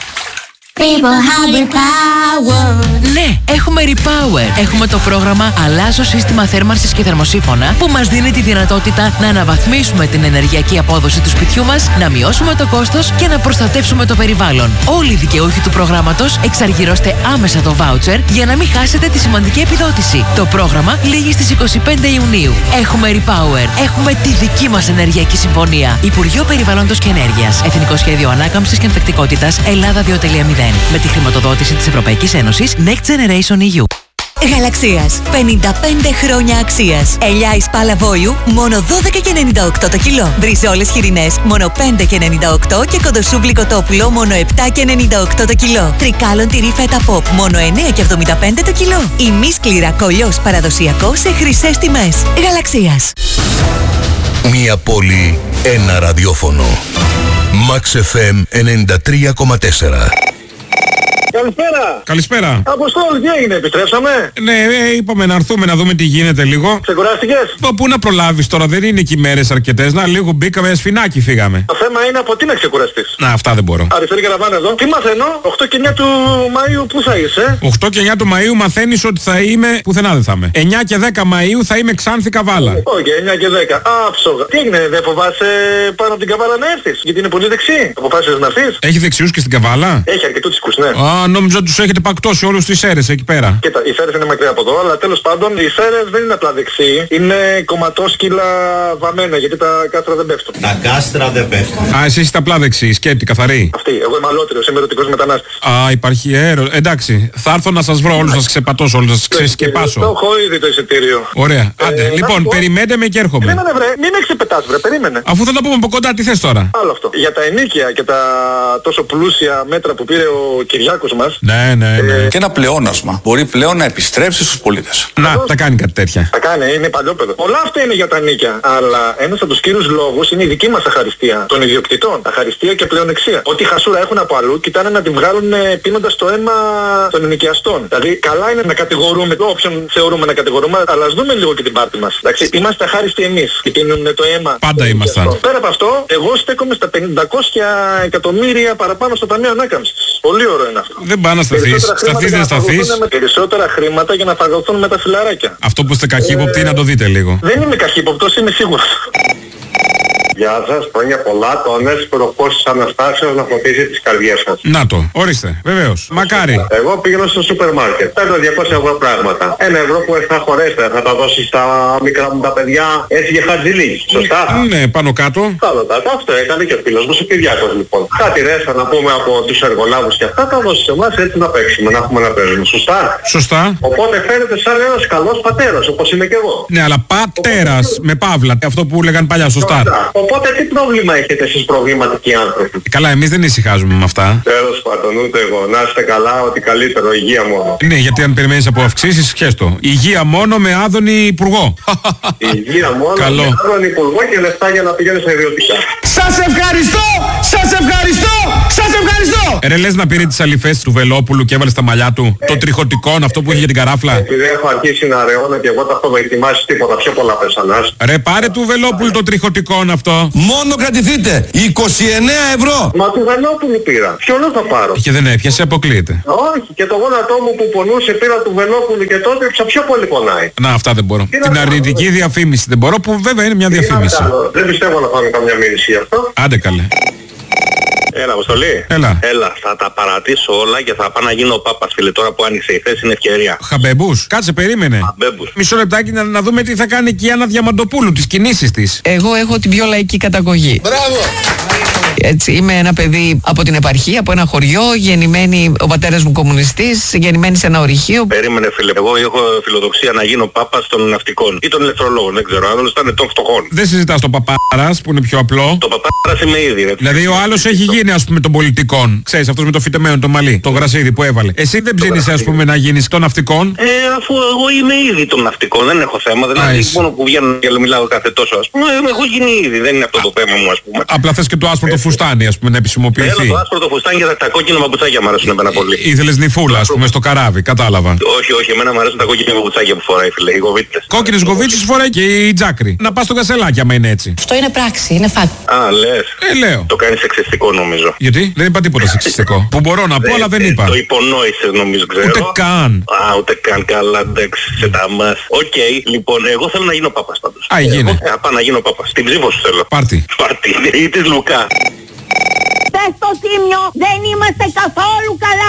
People have repower. Ναι, έχουμε Repower. Έχουμε το πρόγραμμα Αλλάζω σύστημα θέρμανσης και θερμοσύφωνα που μας δίνει τη δυνατότητα να αναβαθμίσουμε την ενεργειακή απόδοση του σπιτιού μας, να μειώσουμε το κόστος και να προστατεύσουμε το περιβάλλον. Όλοι οι δικαιούχοι του προγράμματος εξαργυρώστε άμεσα το voucher για να μην χάσετε τη σημαντική επιδότηση. Το πρόγραμμα λήγει στις είκοσι πέντε Ιουνίου. Έχουμε Repower. Έχουμε τη δική μας ενεργειακή συμφωνία. Υπουργείο Περιβάλλοντος και Ενέργειας. Εθνικό Σχέδιο Ανάκαμψης και Ανθεκτικότητας Ελλάδα δύο τελεία μηδέν. Με τη χρηματοδότηση της Ευρωπαϊκής Ένωσης Next Generation ι γιου. Γαλαξίας. πενήντα πέντε χρόνια αξίας. Ελιά εις πάλα βόλιου μόνο δώδεκα και ενενήντα οκτώ το κιλό. Μπριζόλες χοιρινές μόνο πέντε και ενενήντα οκτώ και κοντοσούβλι κοτόπουλο μόνο επτά και ενενήντα οκτώ το κιλό. Τρικάλων τυρί φέτα pop μόνο εννέα και εβδομήντα πέντε το κιλό. Ημίσκληρα κολλιός παραδοσιακό σε χρυσές τιμές. Γαλαξίας. Μία πόλη, ένα ραδιόφωνο. Max εφ εμ ενενήντα τρία κόμμα τέσσερα. Καλησπέρα. Καλησπέρα. Αποστόλη, τι έγινε, επιστρέψαμε? Ναι, ε, είπαμε να έρθουμε να δούμε τι γίνεται λίγο. Ξεκουράστηκες? Πού να προλάβεις τώρα, δεν είναι και οι μέρες αρκετές. Να, λίγο μπήκαμε, σφινάκι φύγαμε. Το θέμα είναι από τι να ξεκουραστείς. Να, αυτά δεν μπορώ. Αριστερή καραβάνα εδώ. Τι μαθαίνω, οκτώ και εννιά του Μαΐου πού θα είσαι? οκτώ και εννιά του Μαΐου μαθαίνεις ότι θα είμαι, πουθενά δεν θα είμαι. εννιά και δέκα Μαΐου θα είμαι Ξάνθη Καβάλα. Όχι, okay, εννιά και δέκα. Άψογα. Τι έγινε, δεν φοβάσαι πάνω από την Καβάλα να έρθεις? Γιατί είναι πολύ δεξί. Αποφάσισες να έρθεις? Έχει δεξιούς και στην Καβάλα? Έχει αρκετούς τσικούς, ναι. Α, νόμιζα τους έχετε πακτώσει όλους τις Σέρρες εκεί πέρα. Κοίτα, οι Σέρρες είναι μακριά από εδώ, αλλά τέλος πάντων οι Σέρρες δεν είναι απλά δεξί. Είναι κομματόσκυλα βαμμένα, γιατί τα κάστρα δεν πέφτουν. Τα κάστρα δεν πέφτουν. Α, εσείς είστε απλά δεξί, σκέπτη, καθαρή. Αυτή, εγώ είμαι αλότριος, είμαι ερωτικός μετανάστης. Α, υπάρχει αέρο. Εντάξει, θα έρθω να σας βρω όλους, να σας ξεπατώσω όλους, να σας ξεσκεπάσω. Το έχω ήδη το εισιτήριο. Ωραία. Άντε, λοιπόν, περιμένετε με και έρχομαι. Περίμενε βρε, μην με ξεπετάς βρε, περίμενε. Αφού θα τα πούμε από κοντά, τι θες τώρα? Άλλο αυτό. Για τα ενίκια και τα τόσο πλούσια μέτρα που πήρε ο Κυριάκος μας. Ναι, ναι, ναι. Ε, Και ένα πλεόνασμα μπορεί πλέον να επιστρέψει στους πολίτες. Να, Αυτός... τα κάνει κάτι τέτοια. Τα κάνει, είναι παλιόπαιδο. Πολλά αυτά είναι για τα νίκια. Αλλά ένας από τους κύριους λόγους είναι η δική μας αχαριστία των ιδιοκτητών. Αχαριστία και πλεονεξία. Ό,τι χασούρα έχουν από αλλού, κοιτάνε να την βγάλουν πίνοντας το αίμα των ενοικιαστών. Δηλαδή, καλά είναι να κατηγορούμε όποιον θεωρούμε να κατηγορούμε, αλλά ας δούμε λίγο και την πάρτη μας. Εντάξει, είμαστε αχάριστοι εμείς και πίνουν το αίμα. Πάντα ήμασταν. Πέρα από αυτό, εγώ στέκομαι στα πεντακόσια εκατομμύρια παραπάνω στο Ταμείο Ανάκαμψης. Πολύ ωραίο είναι αυτό. Δεν πάει να σταθείς. Σταθείς δεν σταθείς. Με περισσότερα χρήματα για να φαγωθούν με τα φιλαράκια. Αυτό που είστε καχύποπτοι να το δείτε λίγο. Δεν είμαι καχύποπτος, είμαι σίγουρος. Γεια σας, χρόνια πολλά. Το ανέσαι προχώς της Αναστάσεως να φωτίσει τις καρδιές σας. Να το, ορίστε, βεβαίως. Μακάρι. Εγώ πήγαινα στο σούπερ μάρκετ. Παίρνω διακόσια ευρώ πράγματα. Ένα ευρώ που θα χωρέσετε, θα τα δώσει στα μικρά μου τα παιδιά. Έτσι για χατζηλί. Σωστά. Ναι, πάνω κάτω. Πάνω κάτω. Αυτό έκανε και ο φίλος μου, ο Κυριάκος λοιπόν. Κάτι ρέστα να πούμε από τους εργολάβους και αυτά, τα δώσει σε εμάς έτσι να παίξουμε, να έχουμε να παίζουμε. Σωστά. Σωστά. Οπότε φαίνεται σαν ένας καλός πατέρας, όπως είμαι και εγώ. Ναι, αλλά πατέρας με παύλα, αυτό που λέγαν παλιά, σωστά. Οπότε τι πρόβλημα έχετε εσείς προβληματικοί άνθρωποι? Καλά, εμείς δεν ησυχάζουμε με αυτά. Τέλος πάντων, ούτε εγώ. Να είστε καλά, ότι καλύτερο, υγεία μόνο. Ναι, γιατί αν περιμένεις από αυξήσεις, σκέστο. Υγεία μόνο με άδωνη υπουργό. Υγεία μόνο Καλό. με άδωνη υπουργό και λεφτά για να πηγαίνει σε ιδιωτικά. Σας ευχαριστώ! Σας ευχαριστώ! Σας ευχαριστώ! Ρε, λες να πήρε τις αληφές του Βελόπουλου και έβαλε στα μαλλιά του το τριχωτικόν, αυτό που είχε για την καράφλα. Επειδή έχω αρχίσει να ρεώνω και εγώ τα έχω δοκιμάσει τίποτα, πιο πολλά πεσανάς. Ρε, πάρε του Βελόπουλου το τριχωτικόν αυτό. Μόνο κρατηθείτε! είκοσι εννέα ευρώ! Μα του Βελόπουλου πήρα. Ποιον θα πάρω? Και δεν έπιασε, αποκλείεται. Όχι, και το γόνατό μου που πονούσε πήρα του Βελόπουλου και τότε πια πιο πολύ πονάει. Να, αυτά δεν μπορώ. Τι Την αρνητική διαφήμιση δεν μπορώ, που βέβαια είναι μια διαφήμιση. Δεν πιστεύω να φάμε καμιά μήνυση γι' αυτό. Άντε καλέ. Έλα, Αποστολή. Έλα. Έλα, θα τα παρατήσω όλα και θα πάω να γίνω πάπας, φίλε. Τώρα που άνοιξε η θέση είναι ευκαιρία. Χαμπέμπους. Κάτσε, περίμενε. Χαμπέμπους. Μισό λεπτάκι να, να δούμε τι θα κάνει και η Άννα Διαμαντοπούλου, τις κινήσεις της. Εγώ έχω την πιο λαϊκή καταγωγή. Μπράβο! Έτσι, είμαι ένα παιδί από την επαρχία, από ένα χωριό, γεννημένη, ο πατέρας μου κομμουνιστής, γεννημένη σε ένα ορυχείο. Περίμενε, φίλε. Εγώ έχω φιλοδοξία να γίνω πάπας των ναυτικών ή των ηλεκτρολόγων. Δεν ξέρω. Άλλος ήταν των φτωχών. Δεν συζητάς το παπάρας που είναι πιο απλό. Το παπάρας είμαι ήδη, ρε. Δηλαδή ο άλλος έχει γίνει, ας πούμε, των πολιτικών. Ξέρεις, αυτός με το φυτεμένο το μαλλί, το γρασίδι που έβαλε. Εσύ δεν ψήνεις, ας πούμε, να γίνεις των ναυτικών. Ε, αφού εγώ είμαι ήδη των ναυτικών, δεν έχω θέμα. Δηλαδή, μόνο που βγαίνω και μιλάω κάθε τόσο, ας πούμε, έχω γίνει ήδη. Δεν είναι αυτό το θέμα μου, ας πούμε. Απλά θες και το άσπρο το φουστάνι, ας πούμε, να επισημοποιηθεί. Θέλω το άσπρο το φουστάνι και τα κόκκινα παπουτσάκια μου αρέσουν εμένα πολύ. Ήθελες νυφούλα, ας πούμε, στο καράβι, κατάλαβα. Όχι, όχι, εμένα μου αρέσουν τα κόκκινα παπουτσάκια που φοράει, φίλε, οι γοβίτσες. Κόκκινες γοβίτσες φοράει και η τζάκρη. Να πας στο κασελάκι άμα είναι έτσι. Αυτό είναι πράξη, είναι fact. Α, λες. Ε, λέω. Το κάνεις σεξιστικό νομίζω. Γιατί δεν είπα τίποτα σεξιστικό. Που μπορώ να πω, αλλά δεν είπα. Το υπονόησες νομίζω, ξέρω. Ούτε καν. Α, ούτε καν, καλά, εντάξει, σε τα μας. Οκ, λοιπόν, εγώ θέλω να γίνω πάπας πάντως. Α, γίνε. Ε, πάω να γίνω πάπας. Την ψήφο σου θέλω. Πάρτι. Πάρτι, ή της Λουκά. Πες στο Τίμιο, δεν είμαστε καθόλου καλά.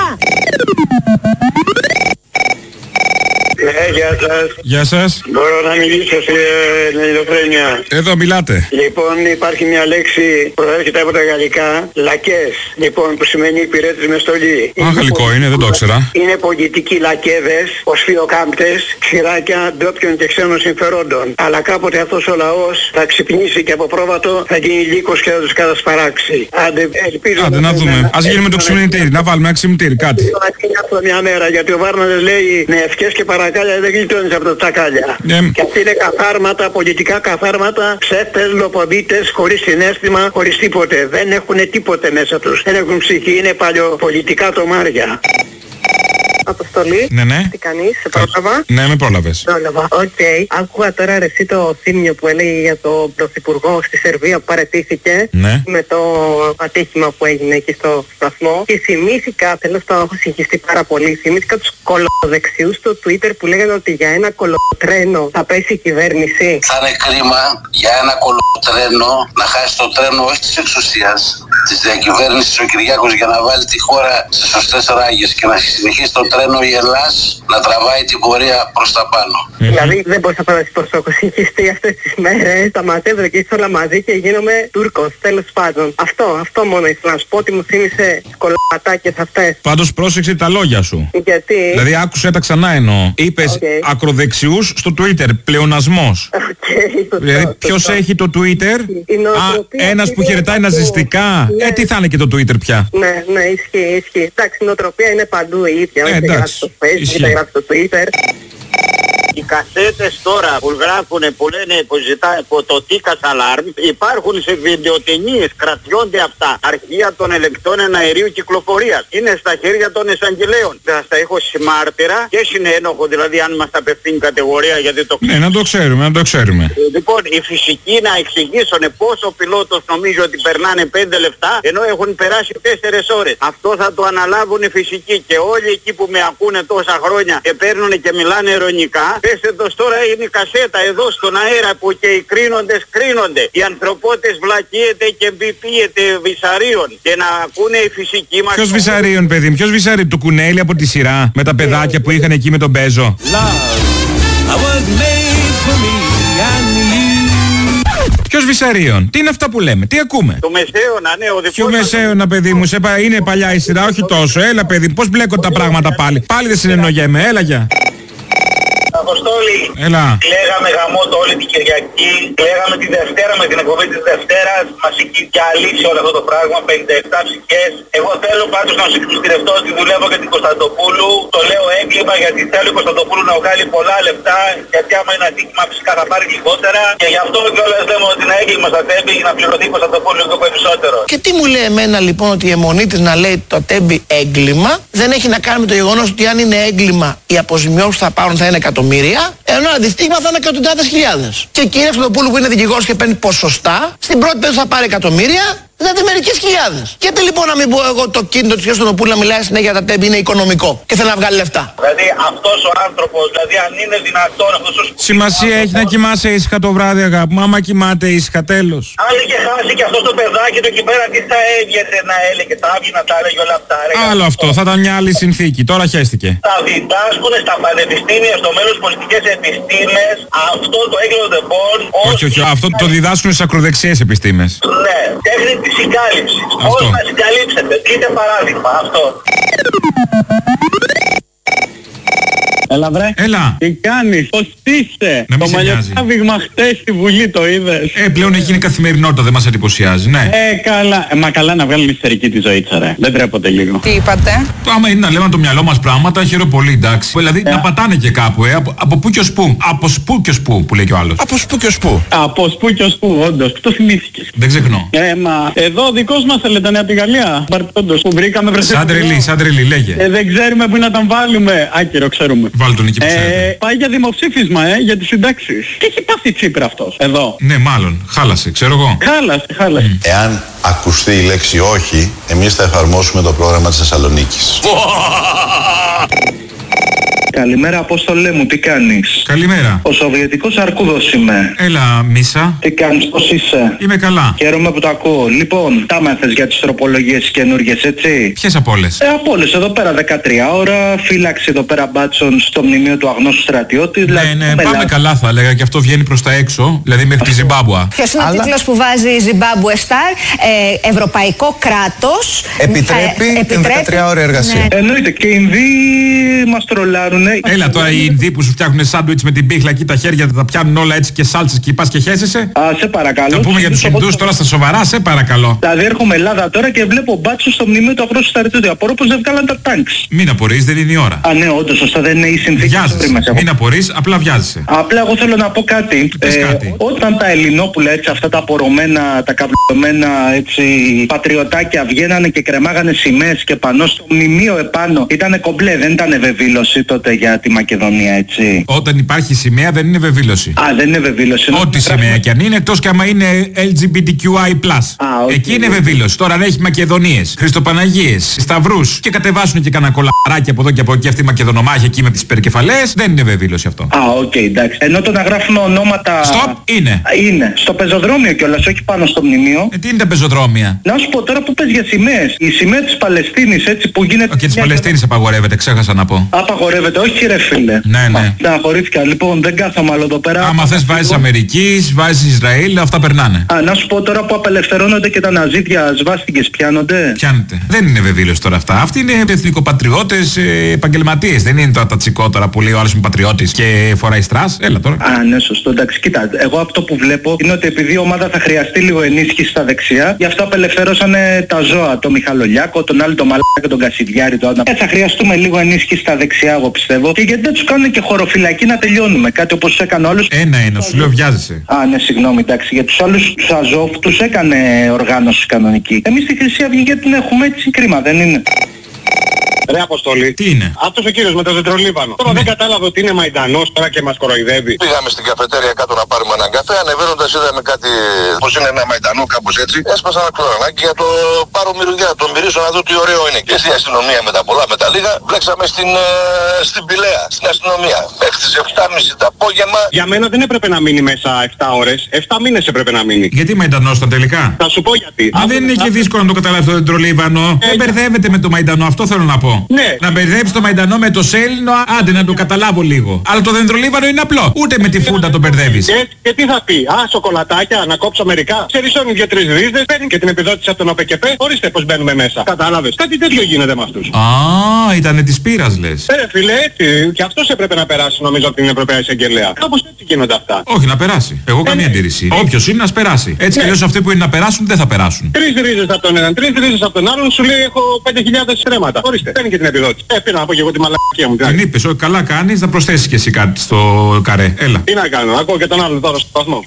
Ναι, γεια σας. Γεια σας. Μπορώ να μιλήσω σε ελληνοφρένεια? Εδώ μιλάτε. Λοιπόν, υπάρχει μια λέξη, προέρχεται από τα γαλλικά, λακές. Λοιπόν, που σημαίνει υπηρέτης με στολή. Α, γαλλικό είναι, δεν το ήξερα. Είναι πολιτικοί λακέδες, οσφιοκάμπτες, ξηράκια ντόπιων και ξένων συμφερόντων. Αλλά κάποτε αυτός ο λαός θα ξυπνήσει και από πρόβατο θα γίνει λύκος και θα τους κατασπαράξει. Άντε, ελπίζω. Άντε να δούμε. Ας γίνουμε το ξυπνητήρι, να βάλουμε ένα ξυπνητήρι, κάτι. Αυτό μια μέρα, γιατί ο Βάρναδες λέει με ευχές και παρακάλια δεν γλιτώνεις από τα τσακάλια. Ναι. Και αυτοί είναι καθάρματα, πολιτικά καθάρματα, ψεύτες, λοποδίτες, χωρίς συναίσθημα, χωρίς τίποτε. Δεν έχουν τίποτε μέσα τους. Δεν έχουν ψυχή, είναι παλιοπολιτικά τομάρια. Αποστολή. Ναι, ναι. Τι κάνεις, σε πρόλαβα? Ναι, με πρόλαβες. Πρόλαβα. Οκ. Okay. Άκουγα τώρα ρε, εσύ το θύμιο που έλεγε για το πρωθυπουργό στη Σερβία που παραιτήθηκε. Ναι. Με το ατύχημα που έγινε εκεί στο σταθμό. Και θυμήθηκα, θέλω να έχω συγχυστεί πάρα πολύ, θυμήθηκα τους κολοδεξιούς στο Twitter που λέγανε ότι για ένα κολοτρένο θα πέσει η κυβέρνηση. Θα είναι κρίμα για ένα κολοτρένο να χάσει το τρένο όχι της εξουσίας, της διακυβέρνησης ο Κυριάκος για να βάλει τη χώρα σε σωστές ράγες και να συνεχίσει το τρένο η Ελλάς να τραβάει την πορεία προς τα πάνω. Mm-hmm. Δηλαδή δεν μπορείς να φανταστείς πόσο έχω συγχυστεί αυτές τις μέρες. Τα ματεύω και όλα μαζί και γίνομαι Τούρκος, τέλος πάντων. Αυτό, αυτό μόνο ήθελα να σου πω ότι μου θύμισε κολαπατάκες αυτές. Πάντως πρόσεξε τα λόγια σου. Γιατί? Δηλαδή άκουσε τα ξανά εννοώ. Είπες okay. ακροδεξιούς στο Twitter, πλεονασμός. Okay, δηλαδή ποιος έχει το Twitter? Α, ένας που χαιρετάει ναζιστικά. Ναι. Ε, τι θα είναι και το Twitter πια? Ναι, ναι, ισχύει, ισχύει. Εντάξει, η νοοτροπία είναι παντού η ίδια. Ε, είτε γράφει στο Facebook, είτε γράφει στο Twitter. Οι κασέτες τώρα που γράφουν, που λένε, που ζητάει από το Τίκας Alarm, υπάρχουν σε βιντεοτενίες, κρατιόνται αυτά. Αρχεία των ελεκτών εναερίου κυκλοφορίας. Είναι στα χέρια των εισαγγελέων. Θα τα έχω συμμάρτυρα και συνένοχο, δηλαδή αν μας απευθύνει κατηγορία, γιατί το Ναι, να το ξέρουμε, να το ξέρουμε. Λοιπόν, οι φυσικοί να εξηγήσουν πόσο ο πιλότος νομίζει ότι περνάνε πέντε λεπτά, ενώ έχουν περάσει τέσσερις ώρες. Αυτό θα το αναλάβουν οι φυσικοί και όλοι εκεί που με ακούνε τόσα χρόνια και παίρνουν και μιλάνε ειρωνικά. Πέστε το τώρα, είναι η κασέτα εδώ στον αέρα που και οι κρίνοντες κρίνονται. Οι ανθρωπότες βλακίεται και μπιπίεται βυσαρίων και να ακούνε οι φυσικοί μας. Ποιος βυσαρίων, παιδί μου, ποιος βυσαρίων, του Κουνέλη από τη σειρά με τα παιδάκια που είχαν εκεί με τον Μπέζο. Ποιος Βυσαρίων, τι είναι αυτά που λέμε, τι ακούμε. Το Μεσαίωνα, ναι, ο δικός. Ποιο Μεσαίωνα, παιδί μου, σε πα... είναι παλιά η σειρά, όχι τόσο. Έλα, παιδί, πώς μπλέκονται τα πράγματα πάλι. Πάλι δεν συνεννοιέμαι, έλα για. Αποστόλη, Έλα. κλαίγαμε γαμότο όλη την Κυριακή, κλαίγαμε τη Δευτέρα με την εκπομπή της Δευτέρας, μας εκεί και αλήξει όλο αυτό το πράγμα, πενήντα επτά ψυχές. Εγώ θέλω πάντως να σου εκπληστηρευτώ ότι δουλεύω για την Κωνσταντοπούλου, το λέω έγκλημα γιατί θέλω η Κωνσταντοπούλου να βγάλει πολλά λεπτά, γιατί άμα είναι αδίκημα φυσικά θα πάρει λιγότερα και γι' αυτό κιόλας λέμε ότι είναι έγκλημα στα Τέμπη για να πληρωθεί η Κωνσταντοπούλου λίγο περισσότερο. Και τι μου λέει εμένα λοιπόν ότι η αιμονή της να λέει το Τέμπη έγκλημα δεν έχει να κάνει με το γεγονός ότι αν είναι έγκλημα οι αποζημιώσεις που θα πάρουν θα είναι εκατομμύρια, ενώ αντιστοίχημα θα είναι εκατοντάδες χιλιάδες. Και η κυρία Κωνσταντοπούλου που είναι δικηγόρος και παίρνει ποσοστά, στην πρώτη περίπτωση θα πάρει εκατομμύρια, δηλαδή μερικές χιλιάδες. Γιατί λοιπόν να μην πω εγώ το κίνητο της κυρίας Κωνσταντοπούλου να μιλάει συνέχεια για τα Τέμπη είναι οικονομικό και θέλει να βγάλει λεφτά. Δηλαδή αυτός ο άνθρωπος, δηλαδή αν είναι δυνατόν αυτός ο σπουδαίος. Σημασία έχει να κοιμάσαι ήσυχα το βράδυ, αγάπη μου. Άμα κοιμάται ήσυχα, τέλος. Αν είχε χάσει και αυτό το παιδάκι του εκεί πέρα, τι θα έβγαινε να έλεγε, θα έβγαινε να τα έλεγε όλα αυτά. Ρε, Άλλο αυτό, θα ήταν μια άλλη συνθήκη. Τώρα χέστηκε. Θα διδάσκουν στα πανεπιστήμια, στο μέλλον πολιτικές επιστήμες, αυτό το έγκλημα των πόρων. Όχι, όχι, αυτό το διδάσκουν στις ακροδεξιές επιστήμες. Ναι, τέχνη της συγκάλυψης. Πώς να συγκαλύψετε, δείτε παράδειγμα αυτό. Έλα βρε. Έλα. Τι κάνεις, πώς είσαι. Να Το μαλλιοτράβηγμα χτες στη Βουλή το είδες. Ε, πλέον έχει γίνει καθημερινότητα, δεν μας εντυπωσιάζει, ναι. Ε, καλά. Ε, μα καλά να βγάλει μυστηρική τη ζωή της, ρε. Δεν τρέπονται λίγο. Τι είπατε. Το άμα είναι να λέμε το μυαλό μας πράγματα, χαίρομαι πολύ, εντάξει. Δηλαδή να πατάνε και κάπου, ε. Από, από πού και ως πού. Από σπου και ως πού, που λέει και ο άλλος. Από σπου και ως πού. Από σπου και ως πού, όντως. Το θυμήθηκες. Δεν ξεχνώ. Ε, μα εδώ ο δικός μας έλεγε από τη Γαλλία. Παρτόντος που βρήκαμε βρεσέ. Σαν τρελή, σαν τρελή, λέγε. Ε, δεν ξέρουμε πού να τον βάλουμε. Άκυρο, ξέρουμε. Βάλ τον εκεί που ε, πάει για δημοψήφισμα, ε, για τις συντάξεις. Τι έχει πάθει Τσίπρα αυτός, εδώ. Ναι, μάλλον. Χάλασε, ξέρω εγώ. Χάλασε, χάλασε. Εάν ακουστεί η λέξη όχι, εμείς θα εφαρμόσουμε το πρόγραμμα της Θεσσαλονίκης. Καλημέρα, Απόστολέ μου, τι κάνεις. Καλημέρα. Ο Σοβιετικός Αρκούδος είμαι. Έλα, Μίσα. Τι κάνεις, πώς είσαι. Είμαι καλά. Χαίρομαι που το ακούω. Λοιπόν, τα μάθες για τις τροπολογίες καινούργιες, έτσι. Ποιες από όλες. Ε, από όλες. Εδώ πέρα δεκατρία ώρα, φύλαξη εδώ πέρα μπάτσων στο μνημείο του αγνώστου στρατιώτη. Ναι, δηλαδή, ναι, μελά... πάμε καλά θα έλεγα και αυτό βγαίνει προς τα έξω, δηλαδή μέχρι τη Ζιμπάμπουα. Ποιος είναι Αλλά... ο τίτλος που βάζει η Zimbabwe Star, ε, Ευρωπαϊκό κράτος. Επιτρέπει θα, την δεκατρία ώρα εργασία. Ναι. Εννοείται και οι Ινδοί μας τρολάρουνε. Έλα τώρα οι Ινδοί που σου φτιάχνουν σάντουιτς με την πίχλα εκεί τα χέρια τα πιάνουν όλα έτσι και σάλτσες και πας και χέσεσαι. Α, σε παρακαλώ. Θα πούμε για τους Ινδούς τώρα στα σοβαρά, σε παρακαλώ. Δηλαδή έρχομαι Ελλάδα τώρα και βλέπω μπάτσους στο μνημείο του αγνώστου στρατιώτη. Απορώ πως δεν βγάλαν τα τάγκς. Μην απορείς, δεν είναι η ώρα. Α, ναι, όντως, σωστά, δεν είναι η συνθήκη. Βιάζεσαι. Μην απορείς, απλά βιάζεσαι. Απλά εγώ θέλω να πω κάτι. Πες κάτι. Όταν τα Ελληνόπουλα έτσι, αυτά τα απορωμένα, τα καυλωμένα έτσι πατριωτάκια βγαίνανε και κρεμάγανε σημαίες και πανώ στο μνημείο επάνω, ήταν κομπλέ, δεν ήταν βεβήλωση τότε για τη Μακεδονία, έτσι. Όταν υπάρχει σημαία δεν είναι βεβήλωση. Α, δεν είναι βεβήλωση. Ό,τι σημαία κι αν είναι, εκτός κι άμα είναι ελ τζι μπι τι κιου άι πλας. okay. Εκεί είναι βεβήλωση. Τώρα αν έχει Μακεδονίες, Χριστοπαναγίες, Σταυρούς και κατεβάσουν και κανένα κολαράκι από εδώ και από εκεί αυτή η Μακεδονομάχη εκεί με τις περκεφαλές, δεν είναι βεβήλωση αυτό. Α, οκ, okay, εντάξει. Ενώ το να γράφουμε ονόματα. Στοπ, είναι. Είναι. Στο πεζοδρόμιο κιόλας, όχι πάνω στο μνημείο. Ε, τι είναι τα πεζοδρόμια. Να σου πω τώρα που πες για σημαίες. Η σημαία της Παλαιστίνης έτσι που γίνεται. Και της Παλαιστίνης απαγορεύεται, ξέχασα να πω. Απαγορεύεται, όχι ρε φίλε. Ναι, ναι. Να χωρίστηκα, λοιπόν, δεν κάθομαι άλλο εδώ πέρα. Άμα θες βάζεις Αμερικής, βάζεις Ισραήλ, αυτά περνάνε. Α, να σου πω τώρα που απελευθερώνονται και τα ναζίδια σβάστηκες πιάνονται. Πιάνεται. Δεν είναι βεβήλωση τώρα αυτά. Αυτοί είναι εθνικοπατριώτες, ε, επαγγελματίες. Δεν είναι τώρα τα τσικότερα που λέει ο άλλος είναι πατριώτης και φοράει στρας. Έλα τώρα. Α, ναι, σωστό. Εντάξει, κοίτα, εγώ αυτό που βλέπω είναι ότι επειδή η ομάδα θα χρειαστεί λίγο ενίσχυση στα δεξιά, γι' αυτό απελευθερώσανε τα ζώα. Το Μιχαλολιάκο, τον άλλο τον Μαλάκα και τον Κασιδιάρη. Το... Ε, θα χρειαστούμε λίγο ενίσχυση στα δεξιά, εγώ πιστεύω. πιστεύω. Και γιατί δεν τους κάνουν και χωροφυλακή να τελειώνουμε. Κάτι όπως έκανε όλους. Ένα-ένα, σου λέω βιάζεσαι. Α, ναι, συγγνώμη, εντάξει. Για τους άλλους, τους Αζόφ, τους έκανε οργάνωση κανονική. Εμείς στη Χρυσή Αυγή γιατί την έχουμε έτσι, κρίμα, δεν είναι? Ρε Αποστολή. Τι είναι? Αυτός ο κύριος με το δεντρολίβανο. Τώρα δεν κατάλαβε ότι είναι Μαϊντανός τώρα και μας κοροϊδεύει. Πήγαμε στην καφετέρια κάτω να πάρουμε έναν καφέ. Ανεβαίνοντας είδαμε κάτι, πως είναι ένα Μαϊντανό, κάπως έτσι. Έσπασα ένα κλωρανάκι για το πάρω μυρουδιά, τον μυρίσω να δω τι ωραίο είναι. Και στην αστυνομία με τα πολλά με τα λίγα, βλέξαμε στην, ε, στην Πηλαία, στην αστυνομία. Μέχρι τις εφτά και μισή το απόγευμα. Για μένα δεν έπρεπε να μείνει μέσα εφτά ώρες. εφτά μήνες έπρεπε να μείνει. Γιατί Μαϊντανός ήταν τελικά? Θα σου πω γιατί. Α, δεν είναι και δύσκολο να το καταλάβει το δεντρολίβανο. Δεν μπερδεύεται με το Μαϊντανό, αυτό θέλω να πω. Ναι. Να μπερδέψει το Μαϊντανό με το Σέλινο, άντε να το καταλάβω λίγο. Αλλά το δεντρολίβανο είναι απλό. Ούτε με τη φούντα το μπερδεύει. Και, και τι θα πει, α, σοκολατάκια, να κόψω μερικά. Ξερισώνει δύο-τρεις ρίζες, παίρνει και την επιδότηση από τον ΟΠΕΚΕΠΕ. Ορίστε πως μπαίνουμε μέσα. Κατάλαβες. Κάτι τέτοιο γίνεται με αυτούς. Α, ήτανε της πείρας λες. Ε, φίλε, έτσι. Και αυτός έπρεπε να περάσει νομίζω από την Ευρωπαϊκή Εισαγγελέα. Κάπως έτσι γίνονται αυτά. Όχι, να περάσει. Εγώ καμία αντίρρηση. Όποιος είναι να περάσει. Έτσι κι αλλιώς αυτοί που είναι να περάσουν δεν θα περάσουν. Τρεις ρίζες από τον έναν, τρεις ρίζες από τον άλλον, σου λέει έχω πέντε χιλιάδες στρέμματα. Ορίστε, παίρνει και την επιδότηση. Ε, πήρα να πω και εγώ τη μαλακία μου. Την είπες, όχι καλά κάνεις, να προσθέσεις και εσύ κάτι στο καρέ. Έλα. Τι να κάνω, ακούω και τον άλλον τώρα στο σταθμό.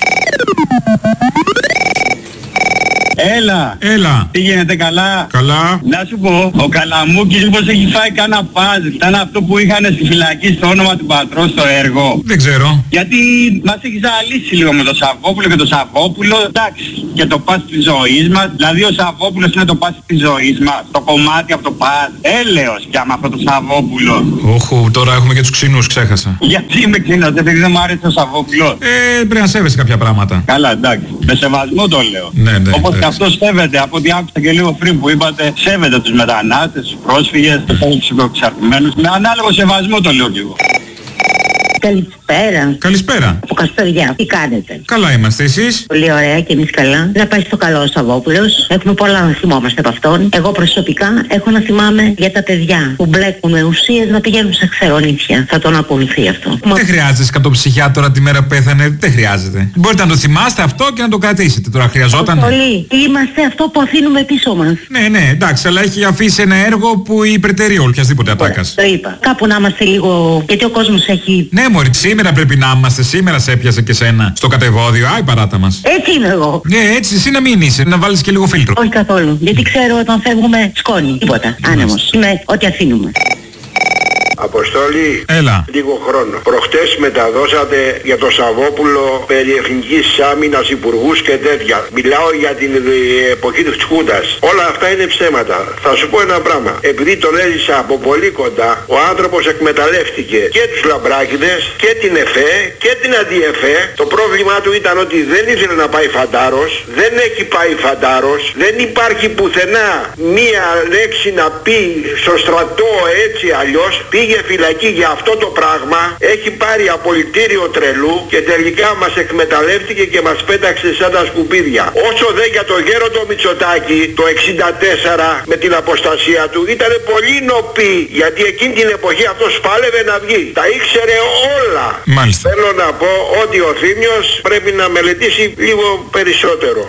Έλα. Έλα. Τι γίνεται, καλά? Καλά. Να σου πω, ο Καλαμούκης μήπως έχει φάει κάνα παζλ. Ήταν αυτό που είχαν στη φυλακή στο όνομα του πατρός στο έργο. Δεν ξέρω. Γιατί μας έχει ζαλίσει λίγο με το Σαββόπουλο και το Σαββόπουλο. Εντάξει, και το πας της ζωής μας. Δηλαδή ο Σαββόπουλος είναι το πας της ζωής μας. Το κομμάτι από το πας. Έλεος κι άμα αυτό το Σαββόπουλο. Όχου, τώρα έχουμε και τους ξινούς, ξέχασα. Γιατί είμαι ξινός, επειδή δεν μου άρεσε ο Σαββόπουλος. Ε, πρέπει να σέβεσαι κάποια πράγματα. Καλά, εντάξει. Με σεβασμό το λέω. Ναι, ναι. Όπως ναι. και αυτός σέβεται, από ό,τι άκουσα και λίγο πριν που είπατε, σέβεται τους μετανάστες, τους πρόσφυγες, τους εξαρτημένους. Με ανάλογο σεβασμό το λέω κι εγώ. Καλησπέρα. Καλησπέρα. Από Καστοριά. Τι κάνετε? Καλά είμαστε, εσείς? Πολύ ωραία και εμείς καλά. Να πάει στο καλό ο Σαββόπουλος. Έχουμε πολλά να θυμόμαστε από αυτόν. Εγώ προσωπικά έχω να θυμάμαι για τα παιδιά που μπλέκουν με ουσίες να πηγαίνουν σε ξερονήθια. Θα τον ακολουθεί αυτό. Δεν χρειάζεται σκατοψυχιάτορα τη μέρα που πέθανε. Δεν χρειάζεται. Μπορείτε να το θυμάστε αυτό και να το κρατήσετε. Τώρα χρειαζόταν. Πολύ. Είμαστε αυτό που αφήνουμε πίσω μας. Ναι, ναι, εντάξει, αλλά έχει αφήσει ένα έργο που υπερτερεί οποιασδήποτε ατάκας. Το είπα. Κάπου να είμαστε λίγο. Γιατί ο κόσμος έχει. Ναι, μωρή, σήμερα πρέπει να είμαστε. Σήμερα σε έπιασε και σένα στο κατεβόδιο. Άι, παράτα μας. Έτσι είμαι εγώ. Ναι, έτσι εσύ να μην είσαι. Να βάλεις και λίγο φίλτρο. Όχι καθόλου. Γιατί ξέρω όταν φεύγουμε σκόνη. Τίποτα. Άνεμος. Είμαι ό,τι αφήνουμε. Αποστόλη, έλα. Λίγο χρόνο. Προχτές μεταδώσατε για το Σαββόπουλο περί εθνικής άμυνας, υπουργούς και τέτοια. Μιλάω για την εποχή της Χούντας. Όλα αυτά είναι ψέματα. Θα σου πω ένα πράγμα. Επειδή τον έζησα από πολύ κοντά, ο άνθρωπος εκμεταλλεύτηκε και τους λαμπράκηδες και την ΕΦΕ και την αντιεφέ. Το πρόβλημά του ήταν ότι δεν ήθελε να πάει φαντάρος. Δεν έχει πάει φαντάρος. Δεν υπάρχει πουθενά μία λέξη να πει στο στρατό έτσι αλλιώς. Πήγε φυλακή για αυτό το πράγμα, έχει πάρει απολυτήριο τρελού και τελικά μας εκμεταλλεύτηκε και μας πέταξε σαν τα σκουπίδια. Όσο δε για το γέροντο Μητσοτάκη το εξήντα τέσσερα με την αποστασία του ήταν πολύ νοπή, γιατί εκείνη την εποχή αυτός πάλευε να βγει. Τα ήξερε όλα. Μάλιστα. Θέλω να πω ότι ο Θήμιος πρέπει να μελετήσει λίγο περισσότερο.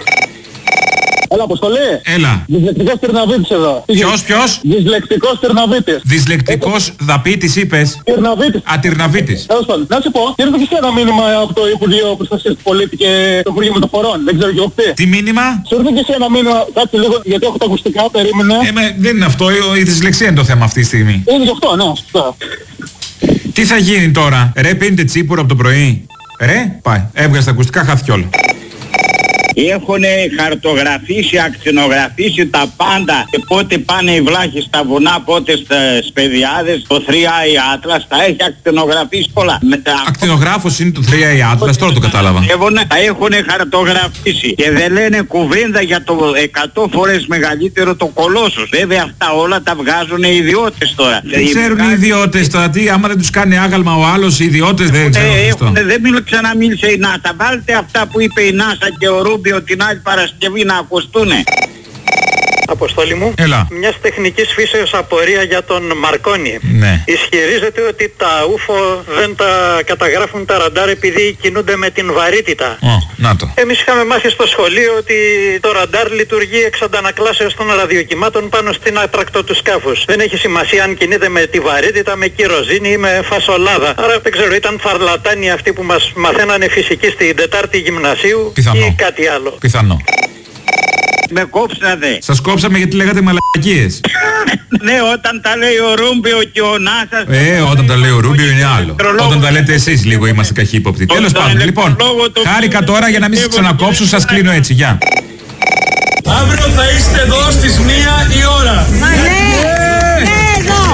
Έλα, Αποστολή. Έλα. Δυσλεκτικός Τυρναβίτης εδώ. Ποιος, ποιος? Δυσλεκτικός Τυρναβίτης. Δυσλεκτικός δαπίτης είπες? Τυρναβίτης. Α, Τυρναβίτης. Τέλος πάντων. Να σου πω, ήρθε και σε ένα μήνυμα από το Υπουργείο Προστασίας του Πολίτη και το Υπουργείο Μεταφορών. Δεν ξέρω και εγώ τι. Τι μήνυμα? Σου ήρθε και σε ένα μήνυμα, κάτσε λίγο γιατί έχω τα ακουστικά, περίμενε. Ε, με, δεν είναι αυτό, η δυσλεξία είναι το θέμα αυτή τη στιγμή. Είναι και αυτό, ναι, σωστά. Τι θα γίνει τώρα? Ρε, πίνετε τσίπουρο από το πρωί? Ρε, πάει. Έβγαζε τα ακουστικά, χάθηκε όλα. Έχουν χαρτογραφήσει, ακτινογραφήσει τα πάντα και πότε πάνε οι βλάχοι στα βουνά, πότε στις παιδιάδες, το θρι άι Atlas, τα έχει ακτινογραφήσει όλα. Τα... Ακτινογράφος είναι το θρι άι Atlas, τώρα το κατάλαβα. Τα έχουν χαρτογραφήσει και δεν λένε κουβέντα για το εκατό φορές μεγαλύτερο το Κολόσσος. Βέβαια αυτά όλα τα βγάζουν οι ιδιώτες τώρα. Δεν ξέρουν οι ιδιώτες τώρα τι, άμα δεν τους κάνει άγαλμα ο άλλος, οι ιδιώτες δεν ξέρουν αυτό. Δεν μιλώ, ξαναμίλησε η ΝΑΣΑ. Βάλτε αυτά που είπε η ΝΑΣΑ και ο Ρούμπιο την άλλη Παρασκευή να ακουστούνε. Αποστόλη μου. Έλα. Μια τεχνική φύσεως απορία για τον Μαρκόνι. Ναι. Ισχυρίζεται ότι τα ούφο δεν τα καταγράφουν τα ραντάρ επειδή κινούνται με την βαρύτητα. Ω, να το. Εμείς είχαμε μάθει στο σχολείο ότι το ραντάρ λειτουργεί εξ αντανακλάσεως των ραδιοκυμάτων πάνω στην άτρακτο του σκάφους. Δεν έχει σημασία αν κινείται με τη βαρύτητα, με κυροζίνη ή με φασολάδα. Άρα δεν ξέρω, ήταν φαρλατάνοι αυτοί που μας μαθαίνανε φυσική στην Τετάρτη γυμνασίου. Πιθανό. Ή κάτι άλλο. Πιθανό. Με κόψατε. Σας κόψαμε γιατί λέγατε μαλακίες. Ναι, όταν τα λέει ο Ρούμπιο και ο Νάσας. Ε, όταν τα λέει ο Ρούμπιο είναι άλλο. Όταν τα λέτε εσείς λίγο είμαστε καχύποπτοι. Τέλος πάντων, λοιπόν, χάρηκα τώρα για να μην σας ξανακόψω, σας κλείνω έτσι. Γεια. Αύριο θα είστε εδώ στις μία η ώρα. Μα ναι, ναι εδώ.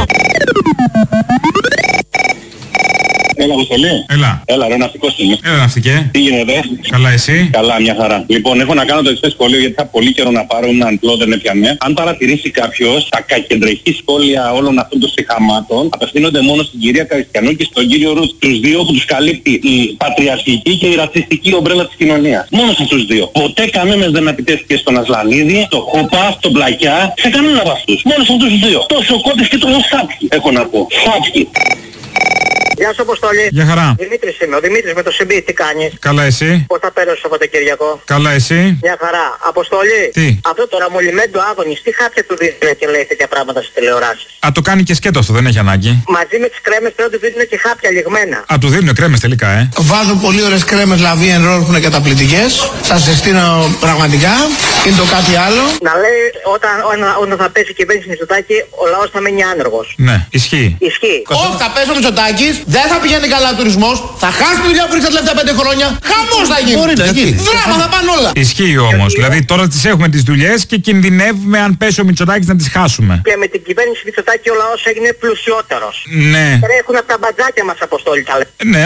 Έλα, Αποστολή. Έλα. Έλα, ρε, ναυτικός είμαι. Έλα, ναυτικέ. Τι γίνεται? Καλά, εσύ? Καλά, μια χαρά. Λοιπόν, έχω να κάνω το εξής σχόλιο γιατί θα πολύ καιρό να πάρω ένα αντλό, δεν έπιανε. Αν παρατηρήσει κάποιος, τα κακεντρεχή σχόλια όλων αυτών των συγχαμάτων απευθύνονται μόνο στην κυρία Καριστιανού και στον κύριο Ρουτ. Τους δύο που τους καλύπτει η πατριαρχική και η ρατσιστική ομπρέλα της κοινωνίας. Μόνο σε αυτούς δύο. Ποτέ κανένας δεν επιτέθηκε στον Ασλανίδη, στον Χόπα, στον Πλακιά, σε κανέναν από αυτούς. Μόνο σε αυτούς τους δύο. Τόσο κότες και τόσο σάπιοι, έχω να πω. Σάπιοι. Γεια σου, Αποστολή. Γεια χαρά. Δημήτρης είμαι, ο Δημήτρης με το Σιμπή, τι κάνεις? Καλά, εσύ? Πώς θα πέρασες το Σαββατοκύριακο? Καλά, εσύ? Μια χαρά. Αποστολή. Τι? Αυτό το ραμολιμέντο άγωνης, τι χάπια του δίνουν και λέει τέτοια πράγματα στις τηλεοράσεις? Α, το κάνει και σκέτο αυτό, δεν έχει ανάγκη. Μαζί με τις κρέμες πρέπει να του δίνουν και χάπια λιγμένα. Α, του δίνουν κρέμες τελικά, ε. Βάζω πολύ ωραίες κρέμες λαβή εν ρόλ που είναι καταπληκτικές. Σας συστήνω πραγματικά. Είναι το κάτι άλλο. Να λέει όταν, όταν, όταν θα πέσει η κυβέρνηση Μητσοτάκη, ο λαός θα μείνει άνεργος. Ναι, ισχύει. Ισχύει. Όχι, θα πέσει ο Μητσοτάκης, δεν θα πηγαίνει καλά ο τουρισμός, θα χάσει τη δουλειά που ήρθε τα τελευταία πέντε χρόνια. Χαμός θα γίνει. Μπορεί να γίνει. Δράμα θα πάνε όλα. Ισχύει όμως. Δηλαδή τώρα τις έχουμε τις δουλειές και κινδυνεύουμε αν πέσει ο Μητσοτάκης να τις χάσουμε. Και με την κυβέρνηση Μητσοτάκη ο λαός έγινε πλουσιότερος. Ναι. Τρέχουν από τα μπατζάκια μας, Αποστόλη, τα λέμε. Ναι,